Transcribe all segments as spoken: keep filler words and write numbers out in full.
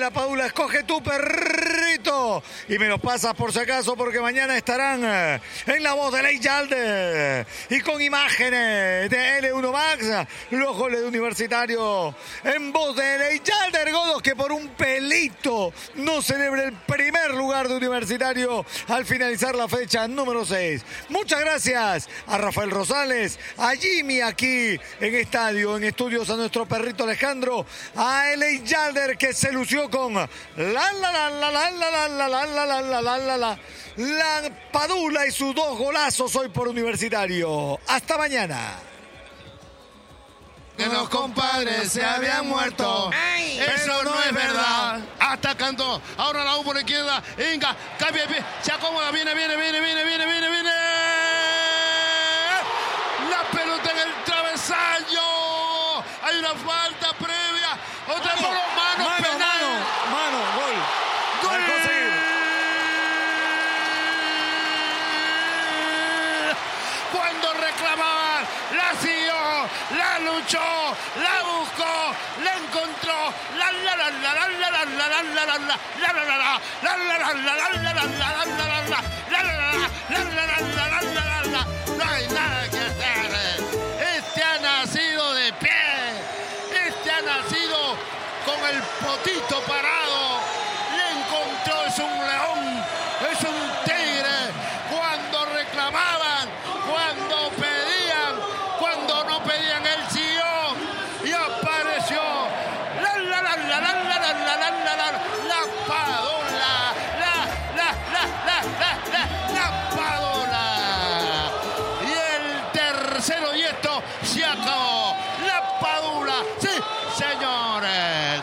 La Padula, escoge tu perrito y me lo pasas por si acaso, porque mañana estarán en La Voz de Ley Yalder y con imágenes de L uno Max, los goles de Universitario en Voz de Ley Yalder. Godos que por un pelito no celebra el primer lugar de Universitario al finalizar la fecha número seis. Muchas gracias a Rafael Rosales, a Jimmy aquí en estadio, en estudios, a nuestro perrito Alejandro, a L Yalder que se lució con la la la la la la la la la la la la la la La Padula y sus dos golazos hoy por Universitario. Hasta mañana. Que los compadres se habían muerto. Ay, eso no es verdad. Atacando. Ahora la U por la izquierda. Inga. Cambia de pie. Se acomoda. Viene, viene, viene, viene, viene, viene, viene. La pelota en el travesaño. Hay una falta previa. Otra por los manos. Mano, penal. mano, mano, gol. Gol. Cuando reclamaban, la siguió, la luchó, la buscó, la encontró, la la la la la la la la la la la la la la la. No hay nada que hacer. Este ha nacido de pie. Este ha nacido con el potito parado. Le encontró, es un león, es un tigre. Cuando reclamaban, cuando pedían, cuando no pedían, él siguió y apareció. La la la la la la la la la la la la Padula, la la la la la la la Padula. Y el tercero y esto se acabó. La Padula, sí, señores.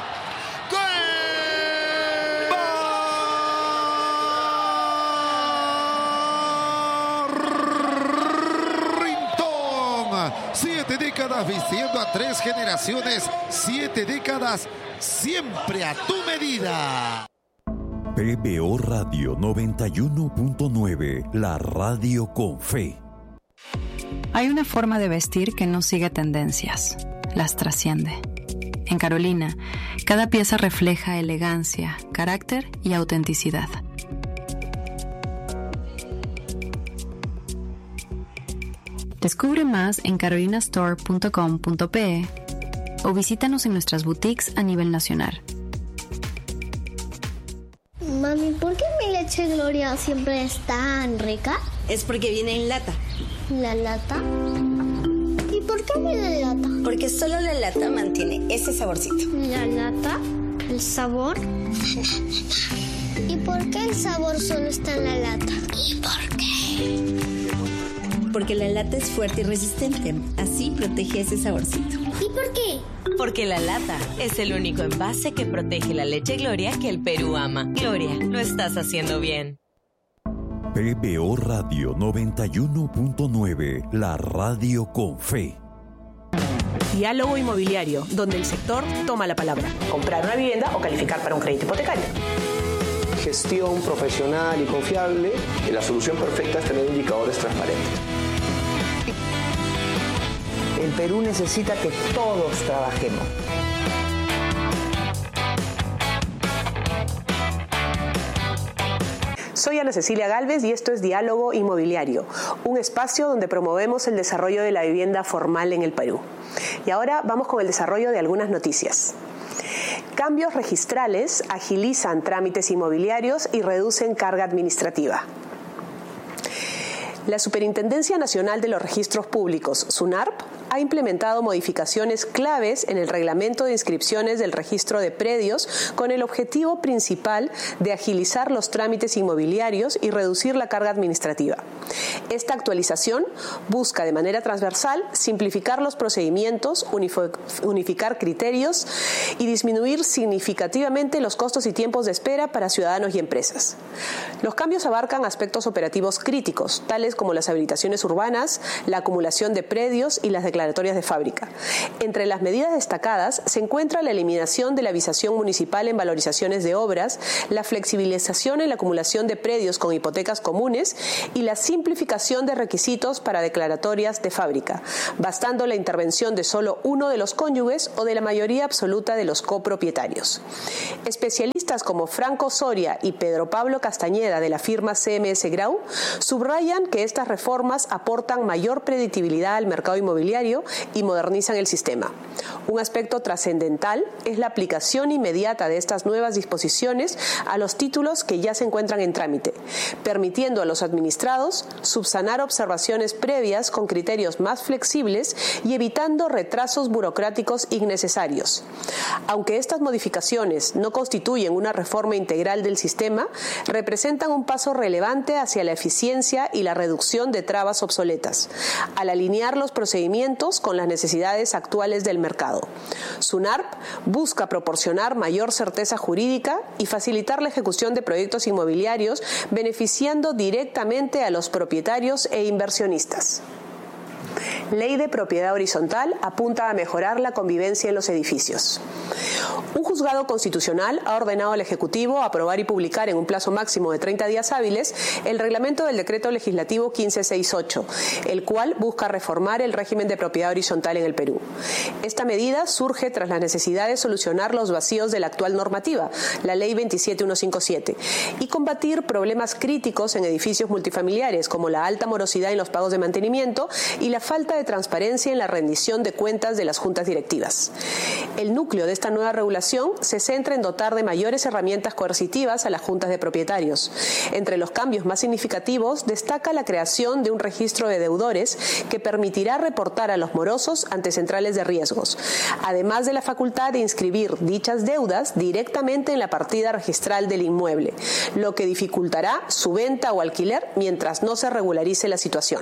Siete décadas vistiendo a tres generaciones, siete décadas siempre a tu medida. P B O Radio noventa y uno punto nueve, la radio con fe. Hay una forma de vestir que no sigue tendencias, las trasciende. En Carolina, cada pieza refleja elegancia, carácter y autenticidad. Descubre más en carolina store punto com punto pe o visítanos en nuestras boutiques a nivel nacional. Mami, ¿por qué mi leche Gloria siempre es tan rica? Es porque viene en lata. ¿La lata? ¿Y por qué viene en lata? Porque solo la lata mantiene ese saborcito. ¿La lata? ¿El sabor? ¿Y por qué el sabor solo está en la lata? ¿Y por qué? Porque la lata es fuerte y resistente. Así protege ese saborcito. ¿Y por qué? Porque la lata es el único envase que protege la leche Gloria que el Perú ama. Gloria, lo estás haciendo bien. P B O Radio noventa y uno punto nueve, la radio con fe. Diálogo inmobiliario, donde el sector toma la palabra. Comprar una vivienda o calificar para un crédito hipotecario. Gestión profesional y confiable. Y la solución perfecta es tener indicadores transparentes. El Perú necesita que todos trabajemos. Soy Ana Cecilia Gálvez y esto es Diálogo Inmobiliario, un espacio donde promovemos el desarrollo de la vivienda formal en el Perú. Y ahora vamos con el desarrollo de algunas noticias. Cambios registrales agilizan trámites inmobiliarios y reducen carga administrativa. La Superintendencia Nacional de los Registros Públicos, SUNARP, ha implementado modificaciones claves en el reglamento de inscripciones del registro de predios con el objetivo principal de agilizar los trámites inmobiliarios y reducir la carga administrativa. Esta actualización busca de manera transversal simplificar los procedimientos, unificar criterios y disminuir significativamente los costos y tiempos de espera para ciudadanos y empresas. Los cambios abarcan aspectos operativos críticos, tales como las habilitaciones urbanas, la acumulación de predios y las declaraciones declaratorias de fábrica. Entre las medidas destacadas se encuentra la eliminación de la visación municipal en valorizaciones de obras, la flexibilización en la acumulación de predios con hipotecas comunes y la simplificación de requisitos para declaratorias de fábrica, bastando la intervención de solo uno de los cónyuges o de la mayoría absoluta de los copropietarios. Especialistas como Franco Soria y Pedro Pablo Castañeda de la firma C M S Grau subrayan que estas reformas aportan mayor predictibilidad al mercado inmobiliario y modernizan el sistema. Un aspecto trascendental es la aplicación inmediata de estas nuevas disposiciones a los títulos que ya se encuentran en trámite, permitiendo a los administrados subsanar observaciones previas con criterios más flexibles y evitando retrasos burocráticos innecesarios. Aunque estas modificaciones no constituyen una reforma integral del sistema, representan un paso relevante hacia la eficiencia y la reducción de trabas obsoletas, al alinear los procedimientos con las necesidades actuales del mercado. SUNARP busca proporcionar mayor certeza jurídica y facilitar la ejecución de proyectos inmobiliarios, beneficiando directamente a los propietarios e inversionistas. Ley de propiedad horizontal apunta a mejorar la convivencia en los edificios. Un juzgado constitucional ha ordenado al Ejecutivo aprobar y publicar en un plazo máximo de treinta días hábiles el reglamento del Decreto Legislativo quince sesenta y ocho, el cual busca reformar el régimen de propiedad horizontal en el Perú. Esta medida surge tras la necesidad de solucionar los vacíos de la actual normativa, la Ley veintisiete mil ciento cincuenta y siete, y combatir problemas críticos en edificios multifamiliares como la alta morosidad en los pagos de mantenimiento y la falta de transparencia en la rendición de cuentas de las juntas directivas. El núcleo de esta nueva regulación se centra en dotar de mayores herramientas coercitivas a las juntas de propietarios. Entre los cambios más significativos destaca la creación de un registro de deudores que permitirá reportar a los morosos ante centrales de riesgos, además de la facultad de inscribir dichas deudas directamente en la partida registral del inmueble, lo que dificultará su venta o alquiler mientras no se regularice la situación.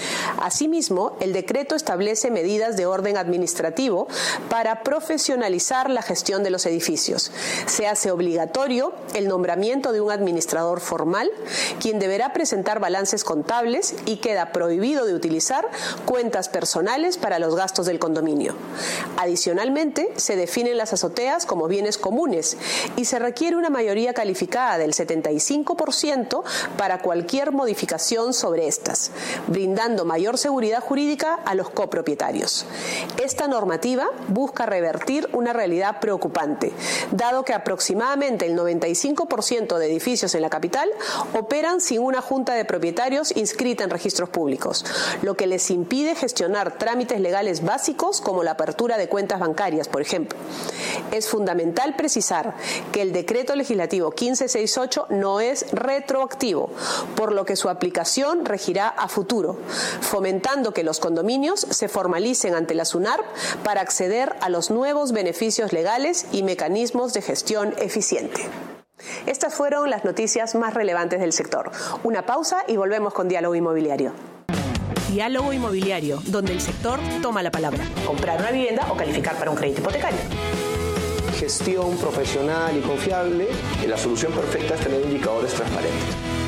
Asimismo, el decreto establece medidas de orden administrativo para profesionalizar la gestión de los edificios. Se hace obligatorio el nombramiento de un administrador formal, quien deberá presentar balances contables, y queda prohibido de utilizar cuentas personales para los gastos del condominio. Adicionalmente, se definen las azoteas como bienes comunes y se requiere una mayoría calificada del setenta y cinco por ciento para cualquier modificación sobre estas, brindando mayor seguridad jurídica a los copropietarios. Esta normativa busca revertir una realidad preocupante, dado que aproximadamente el noventa y cinco por ciento de edificios en la capital operan sin una junta de propietarios inscrita en registros públicos, lo que les impide gestionar trámites legales básicos como la apertura de cuentas bancarias, por ejemplo. Es fundamental precisar que el Decreto Legislativo quince sesenta y ocho no es retroactivo, por lo que su aplicación regirá a futuro, fomentando que los condominios se formalicen ante la SUNARP para acceder a los nuevos beneficios legales y mecanismos de gestión eficiente. Estas fueron las noticias más relevantes del sector. Una pausa y volvemos con Diálogo Inmobiliario. Diálogo Inmobiliario, donde el sector toma la palabra. Comprar una vivienda o calificar para un crédito hipotecario. Gestión profesional y confiable. La solución perfecta es tener indicadores transparentes.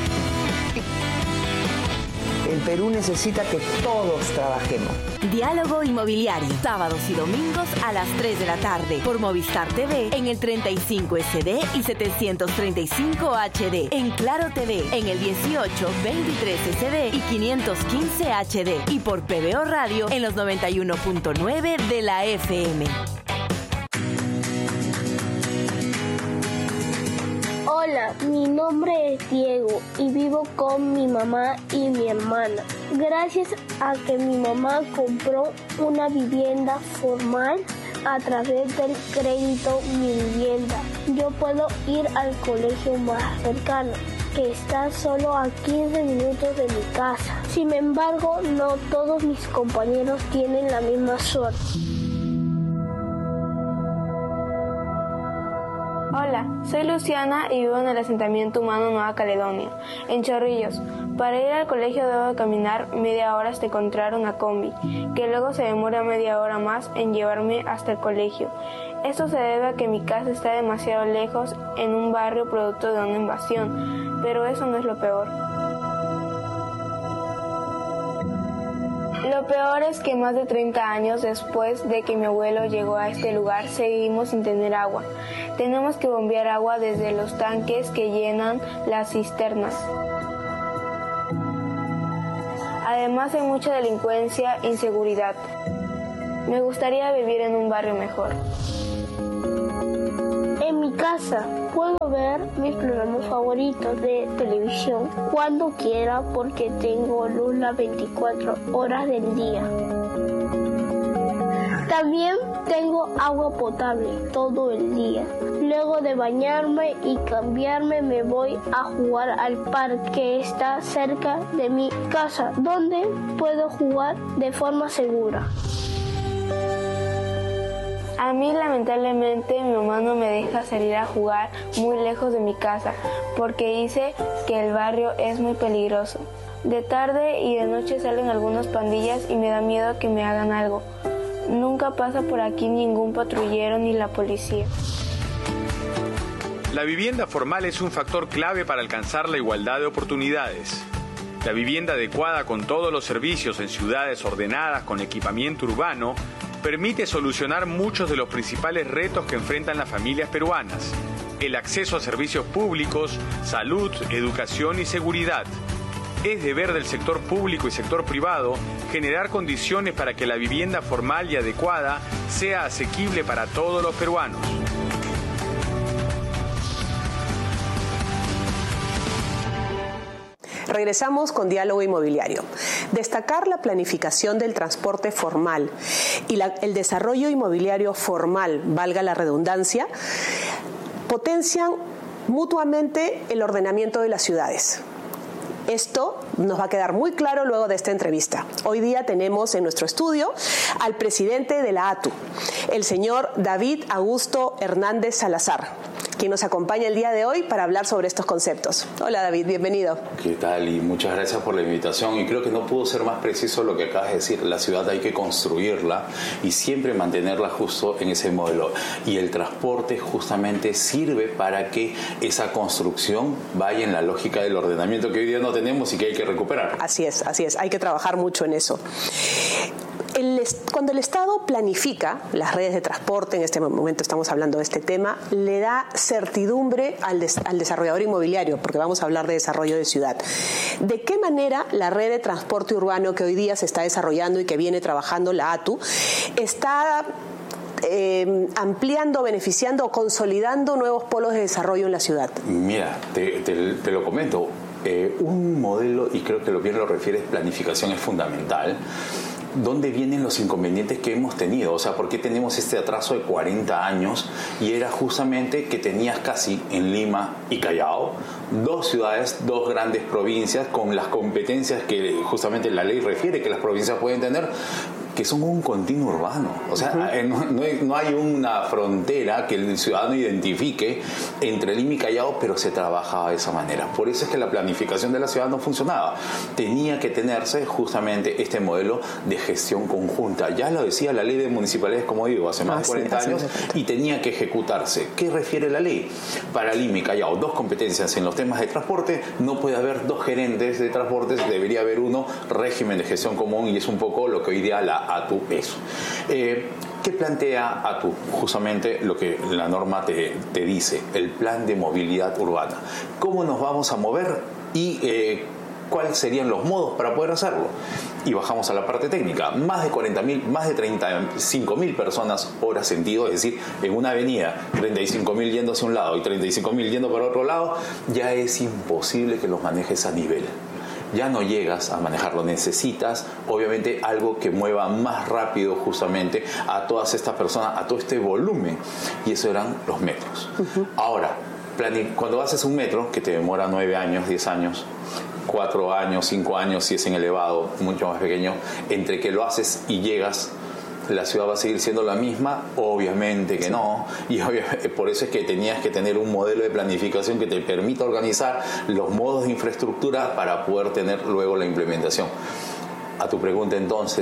El Perú necesita que todos trabajemos. Diálogo Inmobiliario, sábados y domingos a las tres de la tarde por Movistar T V en el treinta y cinco S D y setecientos treinta y cinco H D, en Claro T V en el dieciocho, veintitrés S D y quinientos quince H D, y por P B O Radio en los noventa y uno punto nueve de la F M. Hola, mi nombre es Diego y vivo con mi mamá y mi hermana. Gracias a que mi mamá compró una vivienda formal a través del crédito Mi Vivienda, yo puedo ir al colegio más cercano, que está solo a quince minutos de mi casa. Sin embargo, no todos mis compañeros tienen la misma suerte. Hola, soy Luciana y vivo en el asentamiento humano Nueva Caledonia, en Chorrillos. Para ir al colegio debo caminar media hora hasta encontrar una combi, que luego se demora media hora más en llevarme hasta el colegio. Esto se debe a que mi casa está demasiado lejos en un barrio producto de una invasión, pero eso no es lo peor. Lo peor es que más de treinta años después de que mi abuelo llegó a este lugar, seguimos sin tener agua. Tenemos que bombear agua desde los tanques que llenan las cisternas. Además hay mucha delincuencia e inseguridad. Me gustaría vivir en un barrio mejor. En mi casa puedo ver mis programas favoritos de televisión cuando quiera porque tengo luz las veinticuatro horas del día. También tengo agua potable todo el día. Luego de bañarme y cambiarme me voy a jugar al parque que está cerca de mi casa, donde puedo jugar de forma segura. A mí lamentablemente mi mamá no me deja salir a jugar muy lejos de mi casa porque dice que el barrio es muy peligroso. De tarde y de noche salen algunas pandillas y me da miedo que me hagan algo. Nunca pasa por aquí ningún patrullero ni la policía. La vivienda formal es un factor clave para alcanzar la igualdad de oportunidades. La vivienda adecuada con todos los servicios en ciudades ordenadas con equipamiento urbano permite solucionar muchos de los principales retos que enfrentan las familias peruanas: el acceso a servicios públicos, salud, educación y seguridad. Es deber del sector público y sector privado generar condiciones para que la vivienda formal y adecuada sea asequible para todos los peruanos. Regresamos con Diálogo Inmobiliario. Destacar la planificación del transporte formal y la, el desarrollo inmobiliario formal, valga la redundancia, potencian mutuamente el ordenamiento de las ciudades. Esto nos va a quedar muy claro luego de esta entrevista. Hoy día tenemos en nuestro estudio al presidente de la A T U, el señor David Augusto Hernández Salazar, quien nos acompaña el día de hoy para hablar sobre estos conceptos. Hola David, bienvenido. ¿Qué tal? Y muchas gracias por la invitación. Y creo que no pudo ser más preciso lo que acabas de decir. La ciudad hay que construirla y siempre mantenerla justo en ese modelo. Y el transporte justamente sirve para que esa construcción vaya en la lógica del ordenamiento que hoy día no tenemos y que hay que recuperar. Así es, así es. Hay que trabajar mucho en eso. El, cuando el Estado planifica las redes de transporte, en este momento estamos hablando de este tema, le da certidumbre al, des, al desarrollador inmobiliario, porque vamos a hablar de desarrollo de ciudad. ¿De qué manera la red de transporte urbano que hoy día se está desarrollando y que viene trabajando la A T U está eh, ampliando, beneficiando o consolidando nuevos polos de desarrollo en la ciudad? Mira, te, te, te lo comento. Eh, un modelo, y creo que lo bien lo refieres, planificación es fundamental. ¿Dónde vienen los inconvenientes que hemos tenido? O sea, ¿por qué tenemos este atraso de cuarenta años? Y era justamente que tenías casi en Lima y Callao dos ciudades, dos grandes provincias con las competencias que justamente la ley refiere que las provincias pueden tener, que son un continuo urbano. O sea, uh-huh. no, no, hay, no hay una frontera que el ciudadano identifique entre Lima y Callao, pero se trabajaba de esa manera. Por eso es que la planificación de la ciudad no funcionaba. Tenía que tenerse justamente este modelo de gestión conjunta. Ya lo decía la ley de municipalidades, como digo, hace más ah, de cuarenta sí, años, y tenía que ejecutarse. ¿Qué refiere la ley? Para Lima y Callao, dos competencias en los temas de transporte, no puede haber dos gerentes de transportes, debería haber uno, régimen de gestión común, y es un poco lo que hoy día la A T U es. Eh, ¿Qué plantea A T U? Justamente lo que la norma te, te dice, el plan de movilidad urbana. ¿Cómo nos vamos a mover y eh, cuáles serían los modos para poder hacerlo? Y bajamos a la parte técnica. Más de cuarenta mil, más de treinta y cinco mil personas hora sentido, es decir, en una avenida, treinta y cinco mil yendo hacia un lado y treinta y cinco mil yendo para otro lado, ya es imposible que los manejes a nivel. Ya no llegas a manejarlo, necesitas obviamente algo que mueva más rápido justamente a todas estas personas, a todo este volumen, y eso eran los metros. Uh-huh. Ahora, cuando haces un metro que te demora nueve años, diez años, cuatro años, cinco años si es en elevado, mucho más pequeño, entre que lo haces y llegas, la ciudad va a seguir siendo la misma, obviamente que sí. no, y obviamente, por eso es que tenías que tener un modelo de planificación que te permita organizar los modos de infraestructura para poder tener luego la implementación. A tu pregunta entonces,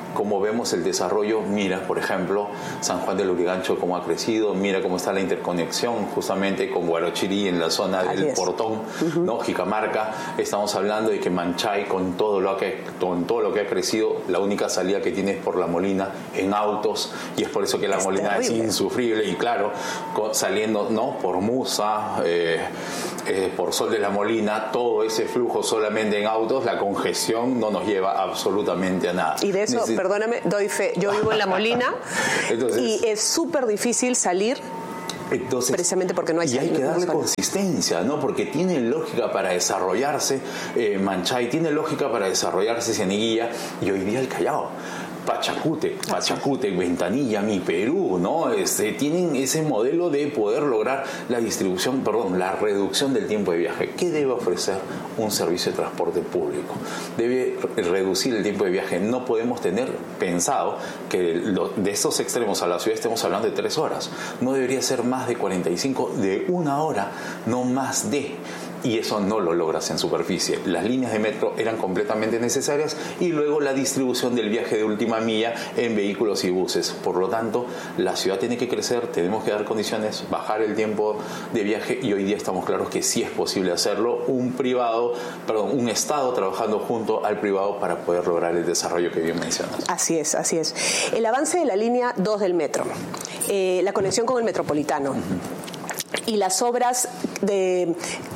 cómo vemos el desarrollo. Mira, por ejemplo, San Juan del Lurigancho, cómo ha crecido, mira cómo está la interconexión justamente con Guarochirí en la zona del Portón, uh-huh. ¿no? Jicamarca. Estamos hablando de que Manchay, con todo lo que con todo lo que ha crecido, la única salida que tiene es por La Molina en autos, y es por eso que La es Molina terrible. Es insufrible. Y claro, saliendo, ¿no?, por Musa, eh, eh, por Sol de La Molina, todo ese flujo solamente en autos, la congestión no nos lleva absolutamente a nada. Y de eso, Neces- perdóname, doy fe. Yo vivo en La Molina. Entonces, y es súper difícil salir. Entonces, precisamente porque no hay. Y hay que darle consistencia, ¿no? Porque tiene lógica para desarrollarse eh, Manchay, tiene lógica para desarrollarse Cieneguilla, y hoy día el Callao. Pachacútec, Pachacútec, Ventanilla, Mi Perú, ¿no? Este, tienen ese modelo de poder lograr la distribución, perdón, la reducción del tiempo de viaje. ¿Qué debe ofrecer un servicio de transporte público? Debe reducir el tiempo de viaje. No podemos tener pensado que lo, de estos extremos a la ciudad estemos hablando de tres horas. No debería ser más de cuarenta y cinco, de una hora, no más de... Y eso no lo logras en superficie. Las líneas de metro eran completamente necesarias, y luego la distribución del viaje de última milla en vehículos y buses. Por lo tanto, la ciudad tiene que crecer, tenemos que dar condiciones, bajar el tiempo de viaje, y hoy día estamos claros que sí es posible hacerlo. Un privado, perdón, un Estado trabajando junto al privado para poder lograr el desarrollo que bien mencionas. Así es, así es. El avance de la línea dos del metro, eh, la conexión con el metropolitano. Uh-huh. Y las obras de,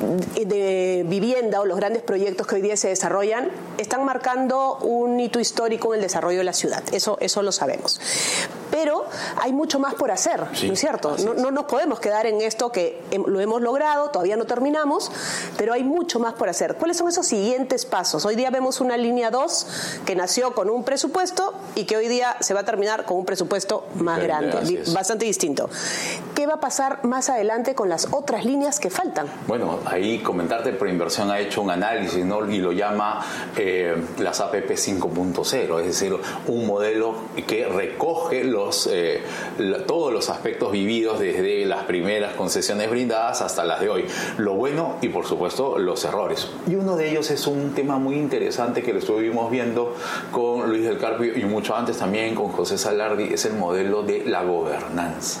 de vivienda o los grandes proyectos que hoy día se desarrollan están marcando un hito histórico en el desarrollo de la ciudad. Eso, eso lo sabemos. Pero hay mucho más por hacer, sí, ¿no es cierto? No, no nos podemos quedar en esto que lo hemos logrado, todavía no terminamos, pero hay mucho más por hacer. ¿Cuáles son esos siguientes pasos? Hoy día vemos una línea dos que nació con un presupuesto y que hoy día se va a terminar con un presupuesto más sí, grande, bastante distinto. ¿Qué va a pasar más adelante con las otras líneas que faltan? Bueno, ahí Comentarte Proinversión ha hecho un análisis, ¿no?, y lo llama eh, las A P P cinco punto cero, es decir, un modelo que recoge los Eh, la, todos los aspectos vividos desde las primeras concesiones brindadas hasta las de hoy, lo bueno y por supuesto los errores. Y uno de ellos es un tema muy interesante que lo estuvimos viendo con Luis del Carpio y mucho antes también con José Salardi, es el modelo de la gobernanza.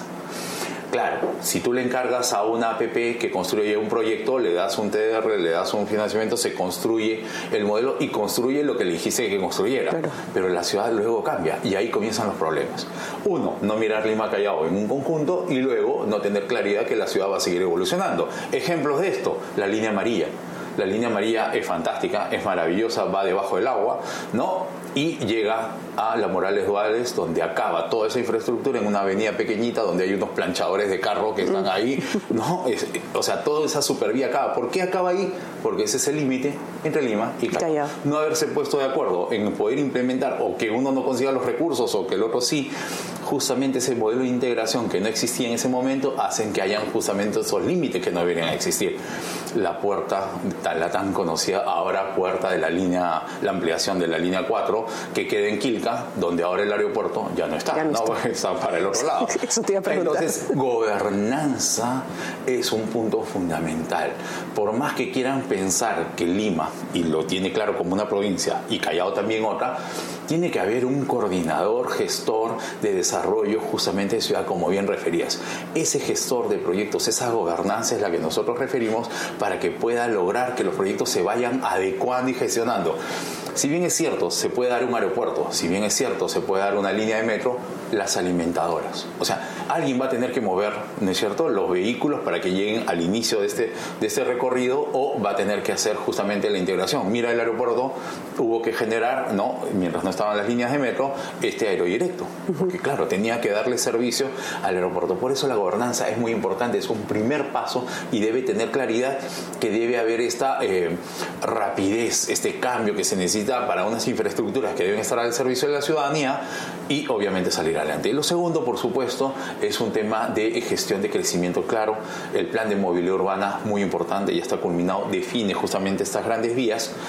Claro, si tú le encargas a una A P P que construye un proyecto, le das un T D R, le das un financiamiento, se construye el modelo y construye lo que le dijiste que construyera. Claro. Pero la ciudad luego cambia y ahí comienzan los problemas. Uno, no mirar Lima Callao en un conjunto, y luego no tener claridad que la ciudad va a seguir evolucionando. Ejemplos de esto, la línea amarilla. La línea amarilla es fantástica, es maravillosa, va debajo del agua, ¿no? Y llega a la Morales Duales, donde acaba toda esa infraestructura en una avenida pequeñita donde hay unos planchadores de carro que están ahí, ¿no? Es, o sea, toda esa supervía acaba. ¿Por qué acaba ahí? Porque ese es el límite entre Lima y Callao. No haberse puesto de acuerdo en poder implementar, o que uno no consiga los recursos o que el otro sí, justamente ese modelo de integración que no existía en ese momento, hacen que hayan justamente esos límites que no deberían existir. La puerta, la tan conocida ahora puerta de la línea, la ampliación de la línea cuatro, que queda en Quilca, donde ahora el aeropuerto ya no está, ya no, no está. está para el otro lado. Eso te iba a preguntar. Entonces, gobernanza es un punto fundamental. Por más que quieran pensar que Lima, y lo tiene claro como una provincia, y Callao también otra, tiene que haber un coordinador, gestor de desarrollo justamente de ciudad, como bien referías. Ese gestor de proyectos, esa gobernanza es la que nosotros referimos, para que pueda lograr que los proyectos se vayan adecuando y gestionando. Si bien es cierto, se puede dar un aeropuerto, si bien es cierto, se puede dar una línea de metro, las alimentadoras. O sea, alguien va a tener que mover, ¿no es cierto?, los vehículos para que lleguen al inicio de este, de este recorrido, o va a tener que hacer justamente la integración. Mira, el aeropuerto hubo que generar, ¿no?, mientras no estaban las líneas de metro, este aerodirecto. Porque claro, tenía que darle servicio al aeropuerto. Por eso la gobernanza es muy importante, es un primer paso, y debe tener claridad que debe haber esta eh, rapidez, este cambio que se necesita para unas infraestructuras que deben estar al servicio de la ciudadanía, y obviamente salir adelante. Y lo segundo, por supuesto, es un tema de gestión de crecimiento claro. El plan de movilidad urbana, muy importante, ya está culminado, define justamente estas grandes vías,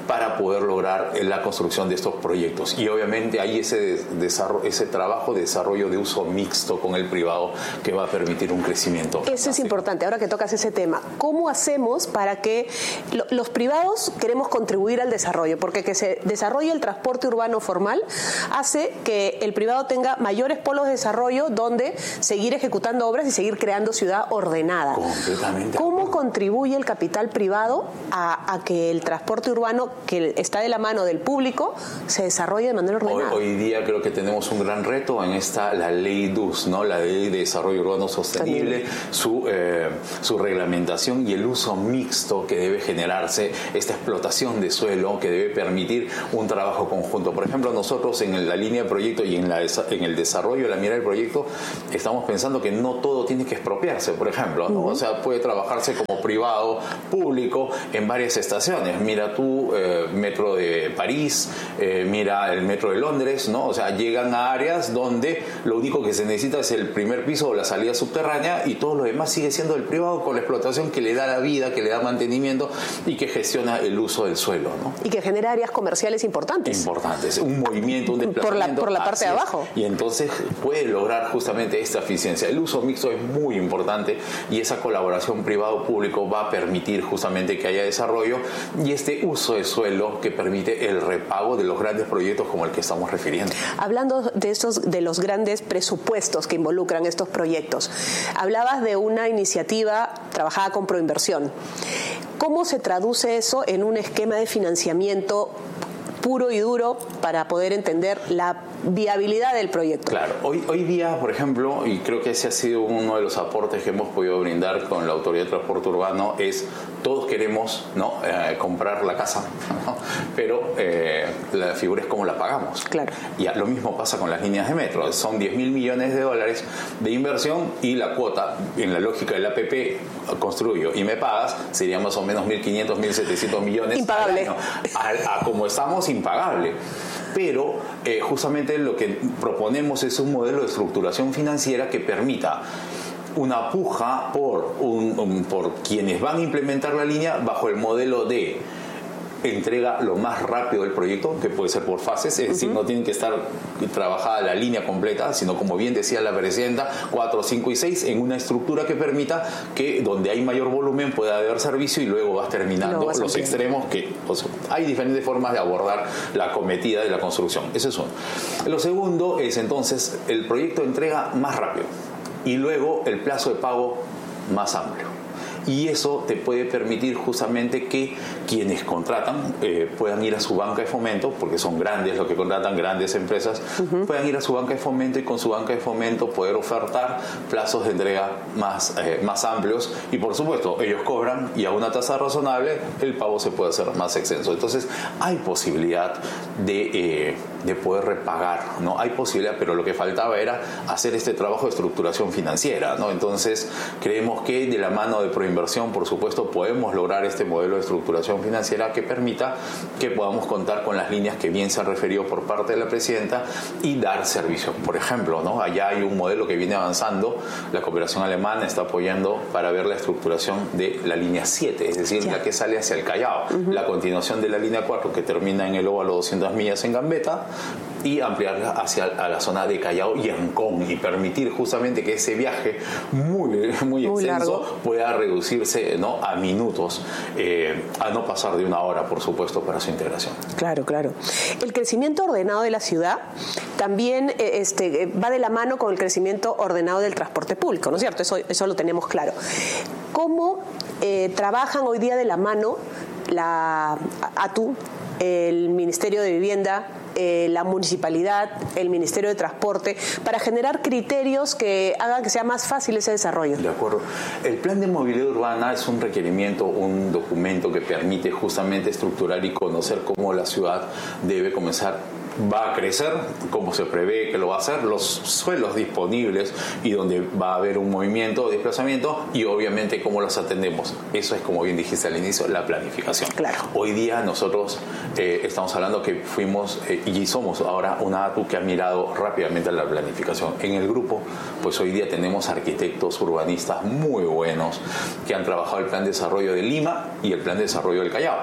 para poder lograr la construcción de estos proyectos. Y obviamente hay ese, desarrollo, ese trabajo de desarrollo de uso mixto con el privado que va a permitir un crecimiento. Eso es importante, ahora que tocas ese tema. ¿Cómo hacemos para que lo, los privados queremos contribuir al desarrollo? Porque que se desarrolle el transporte urbano formal hace que el privado tenga mayores polos de desarrollo donde seguir ejecutando obras y seguir creando ciudad ordenada. Completamente. ¿Cómo contribuye el capital privado a, a que el transporte urbano, que está de la mano del público, se desarrolle de manera ordenada? Hoy, hoy día creo que tenemos un gran reto en esta, la ley D U S, ¿no? La Ley de Desarrollo Urbano Sostenible, su, eh, su reglamentación y el uso mixto que debe generarse, esta explotación de suelo que debe permitir un trabajo conjunto. Por ejemplo, nosotros en la línea de proyecto y en, la, en el desarrollo de la mira del proyecto estamos pensando que no todo tiene que expropiarse, por ejemplo, ¿no? Uh-huh. O sea, puede trabajarse como privado, público, en varias estaciones. Mira tú, eh, metro de París, eh, mira el metro de Londres, ¿no? O sea, llegan a áreas donde lo único que se necesita es el primer piso o la salida subterránea y todo lo demás sigue siendo del privado con la explotación que le da la vida, que le da mantenimiento y que gestiona el uso del suelo, ¿no? Y que genera áreas comerciales importantes. Importantes, un movimiento, un desplazamiento. Por la, por la parte de abajo. Y entonces puede lograr justamente esta eficiencia. El uso mixto es muy importante y esa colaboración privado-público va a permitir justamente que haya desarrollo y este uso de suelo que permite el repago de los grandes proyectos como el que estamos refiriendo. Hablando de estos, de los grandes presupuestos que involucran estos proyectos, hablabas de una iniciativa trabajada con Proinversión. ¿Cómo se traduce eso en un esquema de financiamiento puro y duro para poder entender la viabilidad del proyecto? Claro, hoy, hoy día, por ejemplo, y creo que ese ha sido uno de los aportes que hemos podido brindar con la Autoridad de Transporte Urbano, es todos queremos, ¿no? eh, comprar la casa, ¿no? Pero eh, la figura es cómo la pagamos. Claro. Y lo mismo pasa con las líneas de metro. Son diez mil millones de dólares de inversión y la cuota, en la lógica del A P P, construyo y me pagas, sería más o menos mil quinientos, mil setecientos millones. Impagable. Al año. A, a como estamos, impagable. Pero eh, justamente lo que proponemos es un modelo de estructuración financiera que permita una puja por, un, un, por quienes van a implementar la línea bajo el modelo de entrega lo más rápido del proyecto, que puede ser por fases, es uh-huh. decir, no tienen que estar trabajada la línea completa, sino como bien decía la presidenta, cuatro, cinco y seis en una estructura que permita que donde hay mayor volumen pueda haber servicio y luego vas terminando no, vas los extremos que o sea, hay diferentes formas de abordar la cometida de la construcción. Eso es uno. Lo segundo es entonces el proyecto de entrega más rápido y luego el plazo de pago más amplio. Y eso te puede permitir justamente que quienes contratan eh, puedan ir a su banca de fomento, porque son grandes los que contratan, grandes empresas, uh-huh. puedan ir a su banca de fomento y con su banca de fomento poder ofertar plazos de entrega más, eh, más amplios y por supuesto ellos cobran y a una tasa razonable el pago se puede hacer más extenso. Entonces hay posibilidad de, eh, de poder repagar, ¿no? Hay posibilidad, pero lo que faltaba era hacer este trabajo de estructuración financiera, ¿no? Entonces creemos que de la mano de Proinversión inversión, por supuesto, podemos lograr este modelo de estructuración financiera que permita que podamos contar con las líneas que bien se han referido por parte de la presidenta y dar servicio. Por ejemplo, ¿no? Allá hay un modelo que viene avanzando, la cooperación alemana está apoyando para ver la estructuración de la línea siete, es decir, yeah. la que sale hacia el Callao, uh-huh. la continuación de la línea cuatro que termina en el óvalo doscientas millas en Gambetta y ampliarla hacia a la zona de Callao y Ancón y permitir justamente que ese viaje muy, muy, muy extenso largo. pueda reducirse, ¿no? a minutos, eh, a no pasar de una hora, por supuesto, para su integración. Claro, claro. El crecimiento ordenado de la ciudad también este, va de la mano con el crecimiento ordenado del transporte público, ¿no es cierto? Eso, eso lo tenemos claro. ¿Cómo eh, trabajan hoy día de la mano la A T U, el Ministerio de Vivienda, eh, la Municipalidad, el Ministerio de Transporte, para generar criterios que hagan que sea más fácil ese desarrollo? De acuerdo. El Plan de Movilidad Urbana es un requerimiento, un documento que permite justamente estructurar y conocer cómo la ciudad debe comenzar va a crecer, como se prevé que lo va a hacer, los suelos disponibles y donde va a haber un movimiento de desplazamiento y obviamente cómo los atendemos. Eso es, como bien dijiste al inicio, la planificación. Claro. Hoy día nosotros eh, estamos hablando que fuimos eh, y somos ahora una A T U que ha mirado rápidamente a la planificación. En el grupo, pues hoy día tenemos arquitectos urbanistas muy buenos que han trabajado el Plan de Desarrollo de Lima y el Plan de Desarrollo del Callao.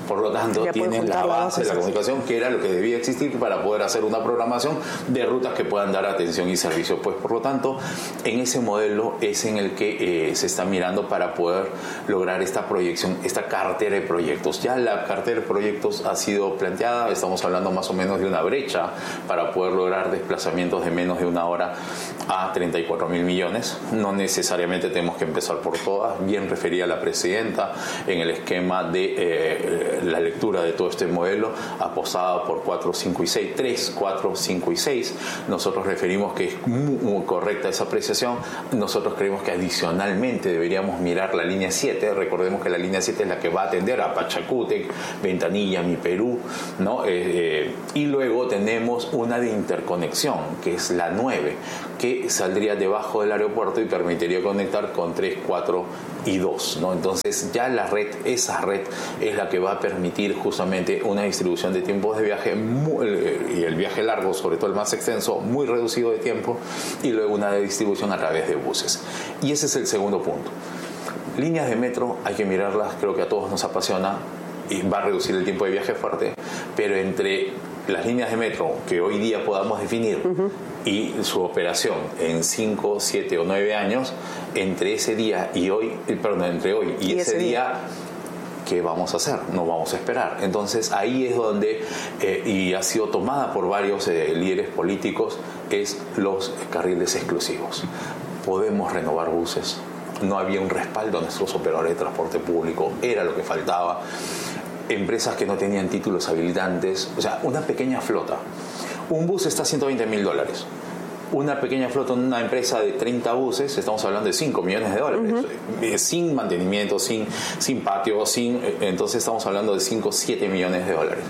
Por lo tanto, ya tienen la base de la comunicación, que era lo que debía existir para poder hacer una programación de rutas que puedan dar atención y servicio. Pues, por lo tanto, en ese modelo es en el que eh, se está mirando para poder lograr esta proyección, esta cartera de proyectos. Ya la cartera de proyectos ha sido planteada, estamos hablando más o menos de una brecha para poder lograr desplazamientos de menos de una hora a treinta y cuatro mil millones. No necesariamente tenemos que empezar por todas. Bien refería la presidenta en el esquema de eh, la lectura de todo este modelo, apostado por cuatro, cinco y seis, tres, cuatro, cinco y seis. Nosotros referimos que es muy, muy correcta esa apreciación. Nosotros creemos que adicionalmente deberíamos mirar la línea siete. Recordemos que la línea siete es la que va a atender a Pachacútec, Ventanilla, Mi Perú, ¿no? Eh, eh, y luego tenemos una de interconexión, que es la nueve, que saldría debajo del aeropuerto y permitiría conectar con tres, cuatro y dos, ¿no? Entonces ya la red, esa red es la que va a permitir justamente una distribución de tiempos de viaje muy, y el viaje largo, sobre todo el más extenso, muy reducido de tiempo, y luego una de distribución a través de buses. Y ese es el segundo punto. Líneas de metro hay que mirarlas, creo que a todos nos apasiona y va a reducir el tiempo de viaje fuerte, pero entre las líneas de metro que hoy día podamos definir uh-huh. y su operación en cinco, siete o nueve años, entre ese día y hoy, perdón, entre hoy y, y ese, ese día, día ¿qué vamos a hacer? No vamos a esperar. Entonces ahí es donde, eh, y ha sido tomada por varios eh, líderes políticos, es los carriles exclusivos. Podemos renovar buses. No había un respaldo a nuestros operadores de transporte público, era lo que faltaba. Empresas que no tenían títulos habilitantes, o sea, una pequeña flota. Un bus está a ciento veinte mil dólares. Una pequeña flota en una empresa de treinta buses, estamos hablando de cinco millones de dólares, uh-huh. sin mantenimiento, sin, sin patio, sin, entonces estamos hablando de cinco, siete millones de dólares.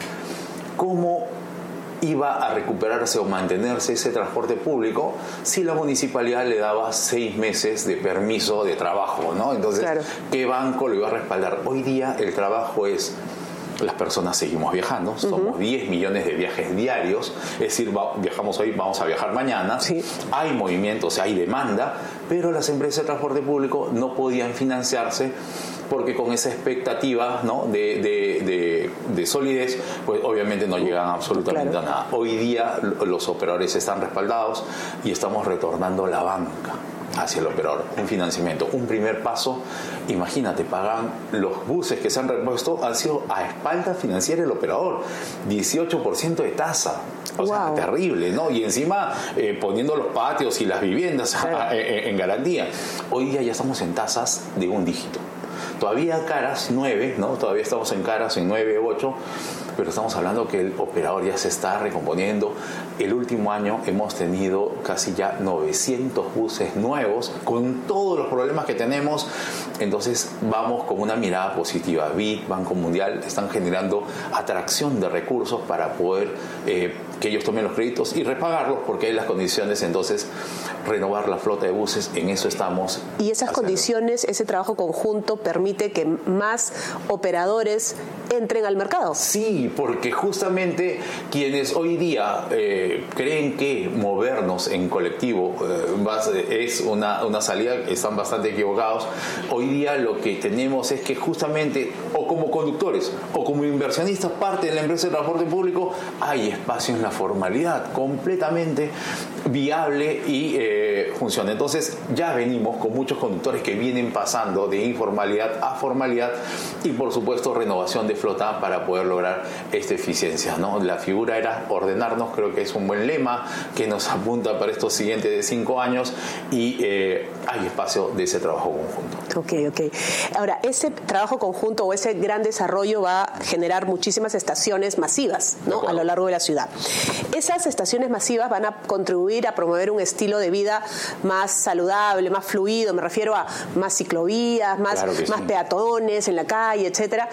¿Cómo iba a recuperarse o mantenerse ese transporte público si la municipalidad le daba seis meses de permiso de trabajo, ¿no? Entonces, claro. ¿qué banco lo iba a respaldar? Hoy día el trabajo es... Las personas seguimos viajando, somos uh-huh. diez millones de viajes diarios, es decir, va, viajamos hoy, vamos a viajar mañana, sí. hay movimientos, hay demanda, pero las empresas de transporte público no podían financiarse porque con esa expectativa, ¿no? de, de, de, de solidez, pues obviamente no llegan absolutamente claro. a nada. Hoy día los operadores están respaldados y estamos retornando la banca hacia el operador, un financiamiento, un primer paso. Imagínate, pagan los buses que se han repuesto, han sido a espalda financiera del operador, dieciocho por ciento de tasa, o wow. sea, terrible, ¿no? Y encima eh, poniendo los patios y las viviendas claro. a, a, en garantía. Hoy día ya estamos en tasas de un dígito. Todavía caras, nueve, ¿no? Todavía estamos en caras en nueve, ocho, pero estamos hablando que el operador ya se está recomponiendo. El último año hemos tenido casi ya novecientos buses nuevos con todos los problemas que tenemos. Entonces vamos con una mirada positiva. B I D, Banco Mundial están generando atracción de recursos para poder eh, que ellos tomen los créditos y repagarlos porque hay las condiciones. Entonces renovar la flota de buses, en eso estamos. Y esas haciendo. condiciones, ese trabajo conjunto permite que más operadores entren al mercado. Sí, porque justamente quienes hoy día eh, creen que movernos en colectivo eh, es una, una salida, están bastante equivocados. Hoy día lo que tenemos es que justamente, o como conductores, o como inversionistas, parte de la empresa de transporte público, hay espacio en la formalidad, completamente viable y eh, funciona. Entonces ya venimos con muchos conductores que vienen pasando de informalidad a formalidad y por supuesto renovación de flota para poder lograr esta eficiencia, ¿no? La figura era ordenarnos, creo que es un buen lema que nos apunta para estos siguientes cinco años y eh, hay espacio de ese trabajo conjunto. Ok, ok. Ahora, ese trabajo conjunto o ese gran desarrollo va a generar muchísimas estaciones masivas, ¿no? A lo largo de la ciudad. Esas estaciones masivas van a contribuir a promover un estilo de vida más saludable, más fluido, me refiero a más ciclovías, más, claro más sí. peatones en la calle, etcétera.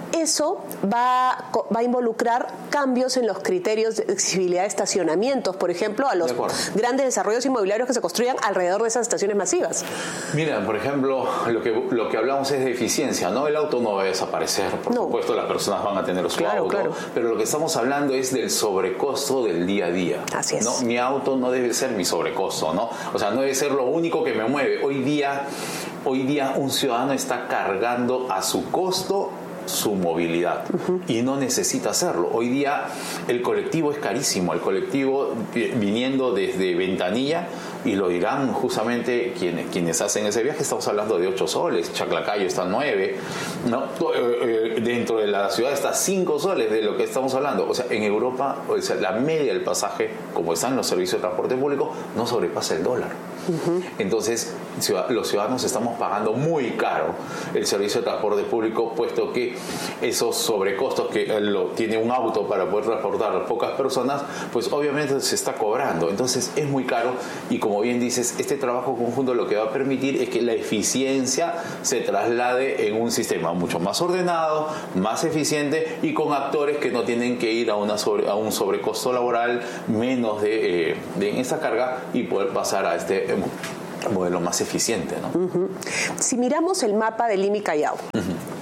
Eso va, va a involucrar cambios en los criterios de accesibilidad de estacionamientos, por ejemplo, a los grandes desarrollos inmobiliarios que se construyan alrededor de esas estaciones masivas. Mira, por ejemplo, lo que, lo que hablamos es de eficiencia, ¿no? El auto no va a desaparecer, por no. supuesto, las personas van a tener su claro, auto, claro. pero lo que estamos hablando es del sobrecosto del día a día. Así es. ¿no? Mi auto no debe ser mi sobrecosto, ¿no? O sea, no debe ser lo único que me mueve. Hoy día, hoy día un ciudadano está cargando a su costo su movilidad uh-huh. y no necesita hacerlo. Hoy día el colectivo es carísimo, el colectivo viniendo desde Ventanilla, y lo dirán justamente quienes, quienes hacen ese viaje, estamos hablando de ocho soles, Chaclacayo está nueve, ¿no? Dentro de la ciudad está cinco soles de lo que estamos hablando. O sea, en Europa, o sea, la media del pasaje, como están los servicios de transporte público, no sobrepasa el dólar. Uh-huh. Entonces, los ciudadanos estamos pagando muy caro el servicio de transporte público, puesto que esos sobrecostos que lo, tiene un auto para poder transportar a pocas personas, pues obviamente se está cobrando. Entonces es muy caro, y como bien dices, este trabajo conjunto lo que va a permitir es que la eficiencia se traslade en un sistema mucho más ordenado, más eficiente y con actores que no tienen que ir a, una sobre, a un sobrecosto laboral, menos de, eh, de esta carga, y poder pasar a este eh, modelo más eficiente, ¿no? Uh-huh. Si miramos el mapa de Lima y Callao, uh-huh.